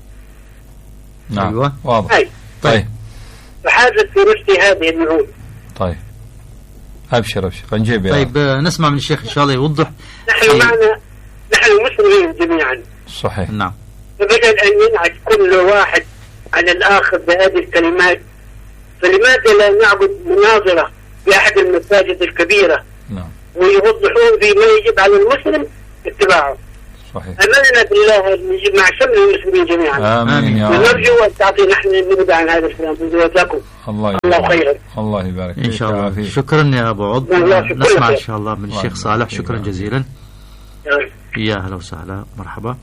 أيوة واضح. طيب. فحاجة في رشد هذه النعود. طيب أبشر نجيب. طيب نسمع من الشيخ إن شاء الله يوضح. نحن مسلمين جميعا. صحيح. نعم. فبدل أن ينعت كل واحد على الآخر بهذه الكلمات، فلماذا لا نعقد مناظرة بأحد المساجد الكبيرة؟ نعم. ويوضحون في ما يجب على المسلم اتباعه. صحيح. أملنا بالله نجيب مع شمل المسلمين جميعا. آمين يا رب. ونرجو أن تعطي نحن نبعد عن هذا الكلام. جزاكم الله خيرا. الله يبارك إن شاء الله. شكرا يا أبو عوض. نسمع إن شاء الله من الشيخ صالح. شكرا جزيلا. يا أهلا وسهلا. مرحبا.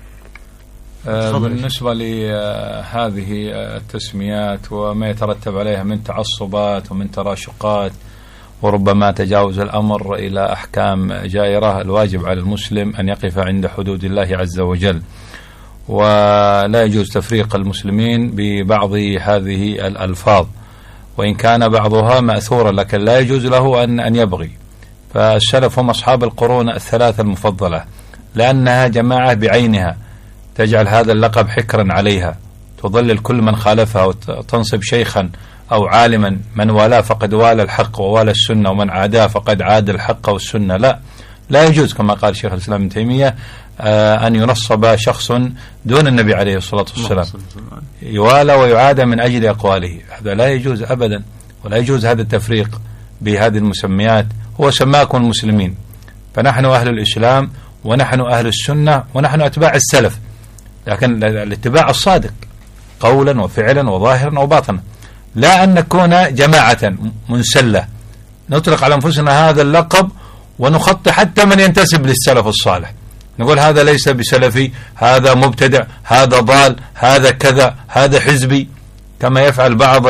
بالنسبة لهذه التسميات وما يترتب عليها من تعصبات ومن تراشقات وربما تجاوز الأمر إلى أحكام جائرة، الواجب على المسلم أن يقف عند حدود الله عز وجل، ولا يجوز تفريق المسلمين ببعض هذه الألفاظ وإن كان بعضها مأثورا، لكن لا يجوز له أن يبغي. فالسلف هم أصحاب القرون الثلاثة المفضلة، لأنها جماعة بعينها تجعل هذا اللقب حكرا عليها، تضلل كل من خالفها وتنصب شيخا أو عالما من والاه فقد والى الحق ووالى السنة، ومن عاداه فقد عاد الحق والسنة. لا يجوز كما قال شيخ الإسلام ابن تيمية أن ينصب شخص دون النبي عليه الصلاة والسلام، يوالى ويعادى من أجل أقواله، هذا لا يجوز أبدا. ولا يجوز هذا التفريق بهذه المسميات. هو سماكم المسلمين، فنحن أهل الإسلام ونحن أهل السنة ونحن أتباع السلف، لكن الاتباع الصادق قولا وفعلا وظاهرا وباطنا، لا أن نكون جماعة منسلة نطلق على أنفسنا هذا اللقب ونخطي حتى من ينتسب للسلف الصالح نقول هذا ليس بسلفي، هذا مبتدع، هذا ضال، هذا كذا، هذا حزبي، كما يفعل بعض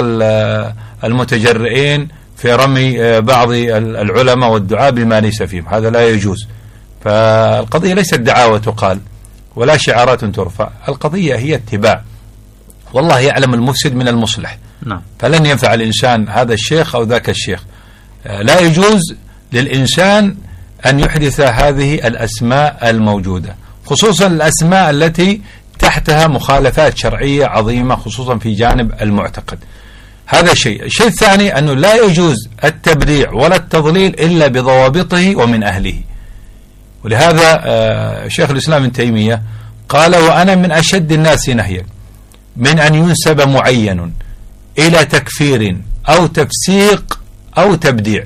المتجرئين في رمي بعض العلماء والدعاء بما ليس فيهم. هذا لا يجوز. فالقضية ليست دعاوى تقال ولا شعارات ترفع، القضية هي اتباع، والله يعلم المفسد من المصلح. نعم. فلن ينفع الإنسان هذا الشيخ أو ذاك الشيخ. لا يجوز للإنسان أن يحدث هذه الأسماء الموجودة، خصوصا الأسماء التي تحتها مخالفات شرعية عظيمة، خصوصا في جانب المعتقد. هذا شيء. الشيء الثاني أنه لا يجوز التبديع ولا التضليل إلا بضوابطه ومن أهله. ولهذا شيخ الإسلام ابن تيمية قال: وأنا من أشد الناس نهيا من أن ينسب معين إلى تكفير أو تفسيق أو تبديع،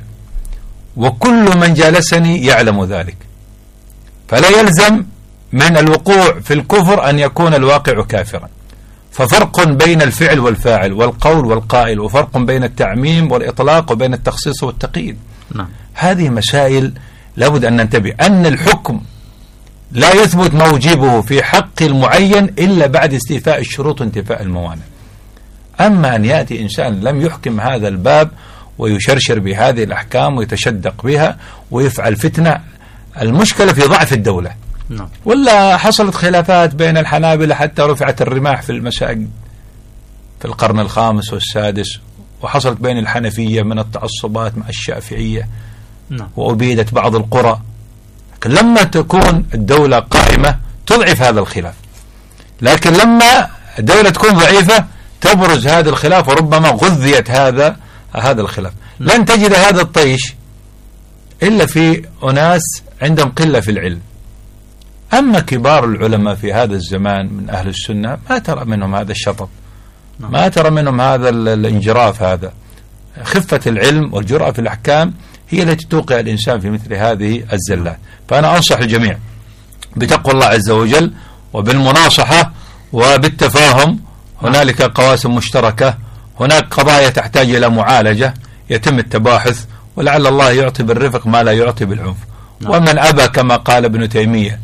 وكل من جالسني يعلم ذلك، فلا يلزم من الوقوع في الكفر أن يكون الواقع كافرا. ففرق بين الفعل والفاعل والقول والقائل، وفرق بين التعميم والإطلاق وبين التخصيص والتقييد. نعم. هذه مسائل لابد أن ننتبه أن الحكم لا يثبت موجبه في حق المعين إلا بعد استيفاء الشروط وانتفاء الموانع. أما أن يأتي إنسان لم يحكم هذا الباب ويشرشر بهذه الأحكام ويتشدق بها ويفعل فتنة، المشكلة في ضعف الدولة. نعم. ولا حصلت خلافات بين الحنابلة حتى رفعت الرماح في المساجد في القرن الخامس والسادس، وحصلت بين الحنفية من التعصبات مع الشافعية. نعم. وأبيدت بعض القرى. لما تكون الدولة قائمة تضعف هذا الخلاف، لكن لما الدولة تكون ضعيفة تبرز هذا الخلاف، وربما غذيت هذا الخلاف. لن تجد هذا الطيش إلا في أناس عندهم قلة في العلم. أما كبار العلماء في هذا الزمان من أهل السنة ما ترى منهم هذا الشطط، ما ترى منهم هذا الانجراف. هذا خفة العلم والجرأة في الأحكام هي التي توقع الإنسان في مثل هذه الزلات. فأنا أنصح الجميع بتقوى الله عز وجل وبالمناصحة وبالتفاهم. هنالك قواسم مشتركة، هناك قضايا تحتاج إلى معالجة، يتم التباحث، ولعل الله يعطي بالرفق ما لا يعطي بالعنف. ومن أبى كما قال ابن تيمية،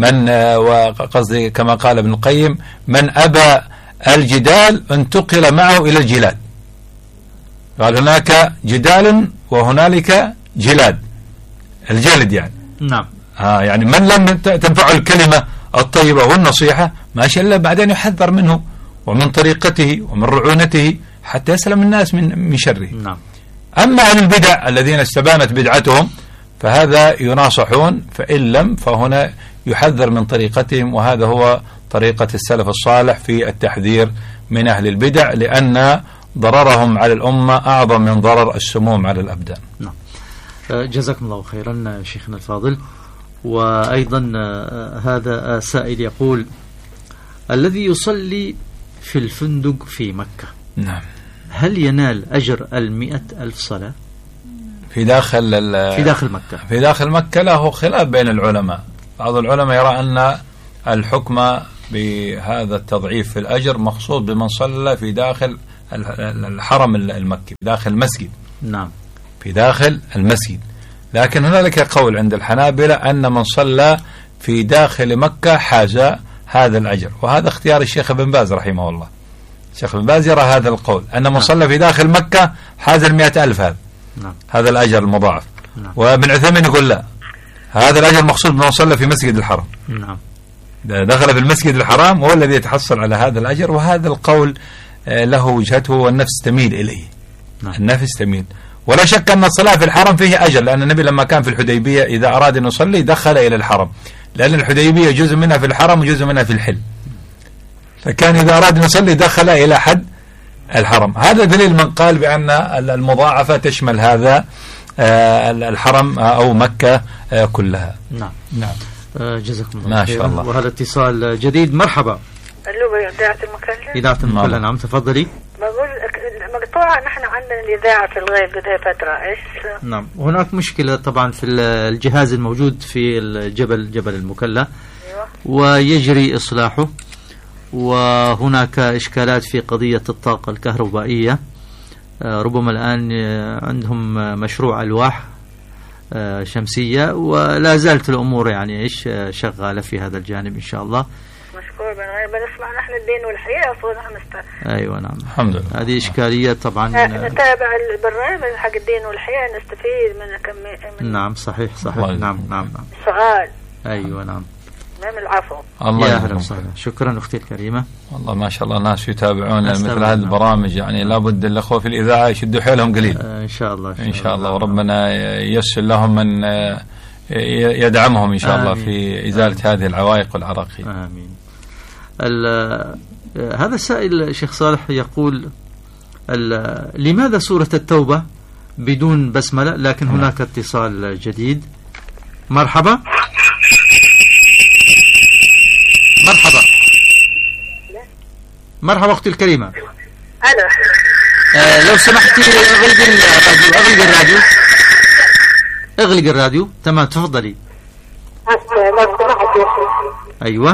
وقصدي كما قال ابن القيم، من أبى الجدال انتقل معه إلى الجلاد. قال هناك جدال وهنالك جلاد، الجلد يعني. نعم. يعني من لم تنفعه الكلمة الطيبة والنصيحة ماشي إلا بعدين يحذر منه ومن طريقته ومن رعونته حتى يسلم الناس من شره. نعم. أما عن البدع الذين استبانت بدعتهم فهذا يناصحون، فإن لم فهنا يحذر من طريقتهم، وهذا هو طريقة السلف الصالح في التحذير من أهل البدع، لأن ضررهم على الأمة أعظم من ضرر السموم على الأبدان. نعم. جزاكم الله خيرا شيخنا الفاضل. وأيضا هذا سائل يقول: الذي يصلي في الفندق في مكة، نعم، هل ينال أجر 100,000 صلاة في داخل مكة؟ في داخل مكة له خلاف بين العلماء. بعض العلماء يرى أن الحكم بهذا التضعيف في الأجر مقصود بمن صلى في داخل الحرم المكي، في داخل المسجد. نعم. في داخل المسجد. لكن هنالك قول عند الحنابلة أن من صلى في داخل مكة حاز هذا الأجر، وهذا اختيار الشيخ ابن باز رحمه الله. الشيخ ابن باز يرى هذا القول أن من صلى في داخل مكة حاز 100,000 هذا. نعم. هذا الأجر المضاعف. نعم. وابن عثيمين يقول لا، هذا الأجر مقصود بمن صلى في مسجد الحرم. نعم. دخل في المسجد الحرام هو الذي يتحصل على هذا الأجر. وهذا القول له وجهته والنفس تميل إليه. نعم. النفس تميل. ولا شك أن الصلاة في الحرم فيه أجر، لأن النبي لما كان في الحديبية إذا أراد أن يصلي دخل إلى الحرم، لأن الحديبية جزء منها في الحرم وجزء منها في الحل، فكان إذا أراد أن يصلي دخل إلى حد الحرم. هذا دليل من قال بأن المضاعفة تشمل هذا الحرم أو مكة كلها. نعم. نعم. جزاكم الله ما شاء الله. وهذا اتصال جديد. مرحبا. الو، إذاعة المكلة. إذاعة المكلة. نعم تفضلي. بقول مقطوعة نحن عندنا الإذاعة في الغيب قد فترة إيش؟ نعم. هناك مشكلة طبعا في الجهاز الموجود في جبل المكلة. أيوة. ويجري إصلاحه، وهناك إشكالات في قضية الطاقة الكهربائية. ربما الآن عندهم مشروع ألواح شمسية، ولا زالت الأمور يعني إيش شغالة في هذا الجانب إن شاء الله. مشكور. بنسمع نحن الدين والحياة صورنا مستر. أيوة نعم الحمد لله. هذه إشكالية طبعا. نتابع البرنامج حق الدين والحياة نستفيد من نعم صحيح نعم. سؤال. أيوة نعم. العفو. الله يا أهلا وسهلا. شكرا أختي الكريمة. والله ما شاء الله ناس يتابعون مثل هذه البرامج، يعني لابد الأخوة في الإذاعة يشدوا حيلهم قليل. إن شاء الله إن شاء الله، وربنا ييسر لهم من يدعمهم إن شاء الله في إزالة هذه العوائق والعراقيل. آمين. هذا السائل شيخ صالح يقول لماذا سورة التوبة بدون بسملة؟ لكن هناك اتصال جديد. مرحبا. مرحبا أختي الكريمة. ألو. لو سمحتي اغلق الراديو. تمام تفضلي. لو سمحت يا شيخ. أيوة.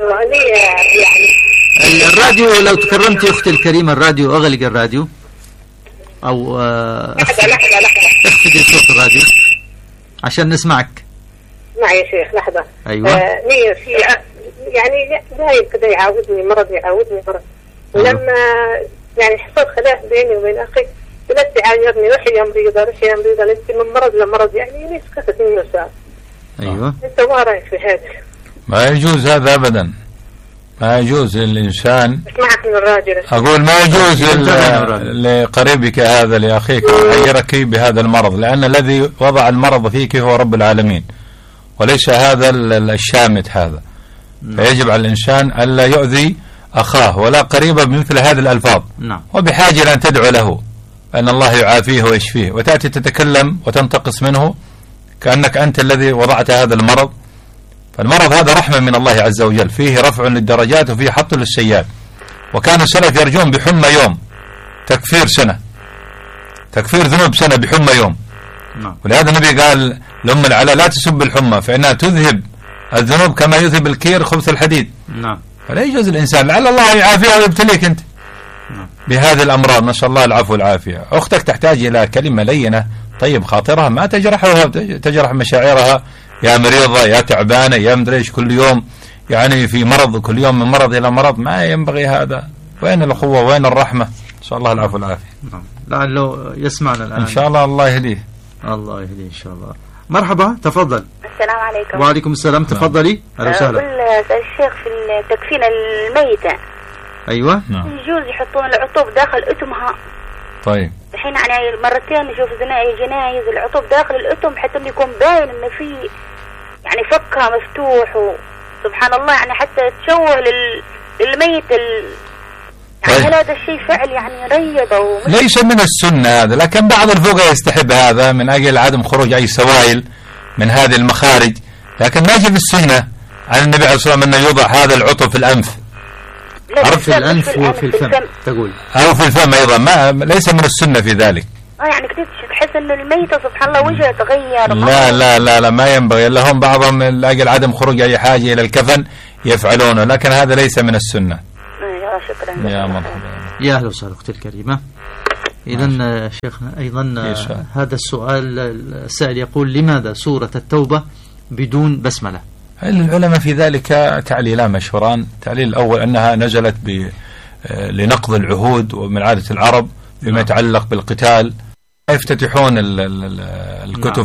يعني الراديو لو تكرمتي أختي الكريمة، الراديو اغلق الراديو أو اخفضي صوت الراديو عشان نسمعك. معي يا شيخ لحظة. أيوة. يعني دايم كده يعاودني مرض ولما يعني حصل خلاف بيني وبين أخي بلت يعايرني روحي يا مريضة لأنت من مرض لمرض، يعني ليش كثت منه ساعة. أيوة. أنت ما رأيك في هذا؟ ما يجوز هذا أبدا، ما يجوز للإنسان. اسمعك من الراجل. أقول ما يجوز لقريبك هذا لأخيك يعيرك بهذا المرض، لأن الذي وضع المرض فيك هو رب العالمين وليس هذا الشامت هذا. فيجب على الإنسان ألا يؤذي أخاه ولا قريبه بمثل هذه الألفاظ. وبحاجة لأن تدعو له أن الله يعافيه ويشفيه، وتأتي تتكلم وتنتقص منه كأنك أنت الذي وضعت هذا المرض. فالمرض هذا رحمة من الله عز وجل، فيه رفع للدرجات وفيه حط للسيئات. وكان السلف يرجون بحمى يوم تكفير سنة، تكفير ذنوب سنة بحمى يوم. ولهذا النبي قال لأم العلا لا تسب الحمى فإنها تذهب الذنوب كما يذهب الكير خبث الحديد. فلا يجوز الإنسان، لعل الله يعافيه ويبتليك أنت بهذه الأمراض، نسأل الله العفو والعافية. أختك تحتاج إلى كلمة لينة طيب خاطرها، ما تجرح مشاعرها، يا مريضة يا تعبانة يا مدري ايش، كل يوم يعني في مرض، كل يوم من مرض إلى مرض، ما ينبغي هذا. وين الأخوة وين الرحمة؟ نسأل الله العفو والعافية. لعله يسمعنا الآن إن شاء الله. الله يهديه. الله يهديه إن شاء الله. مرحبا تفضل. السلام عليكم. وعليكم السلام. تفضلي. أهلا وسهلا. أقول الشيخ في تكفين الميتة. أيوة. يجوز يحطون العطوب داخل أتمها. طيب. الحين يعني مرتين نشوف جنايز العطوب داخل الأتم حتى إنه يكون باين إنه في يعني فكها مفتوح، وسبحان الله يعني حتى تشوه للميت يعني هذا الشيء فعل يعني ريبة ليس من السنة هذا، لكن بعض الفقهاء يستحب هذا من أجل عدم خروج أي سوائل من هذه المخارج، لكن ما يجي في السنة عن النبي عليه الصلاة والسلام أنه يوضع هذا العطب في الأنف. عرف في الأنف وفي الفم تقول، أو في الفم أيضا، ما ليس من السنة في ذلك. يعني كنت تحس أن الميتة سبحان الله وجهه تغير. لا لا لا لا ما ينبغي لهم، بعضهم لأجل عدم خروج أي حاجة إلى الكفن يفعلونه، لكن هذا ليس من السنة. شكرا. يا مرحبا. يا أهلا وسهلا أختي الكريمة. إذن شيخنا أيضا هذا السؤال السائل يقول لماذا سورة التوبة بدون بسملة؟ العلماء في ذلك تعليلان مشهوران. التعليل الأول أنها نزلت لنقض العهود ومن عادة العرب فيما يتعلق بالقتال، يفتتحون الكتب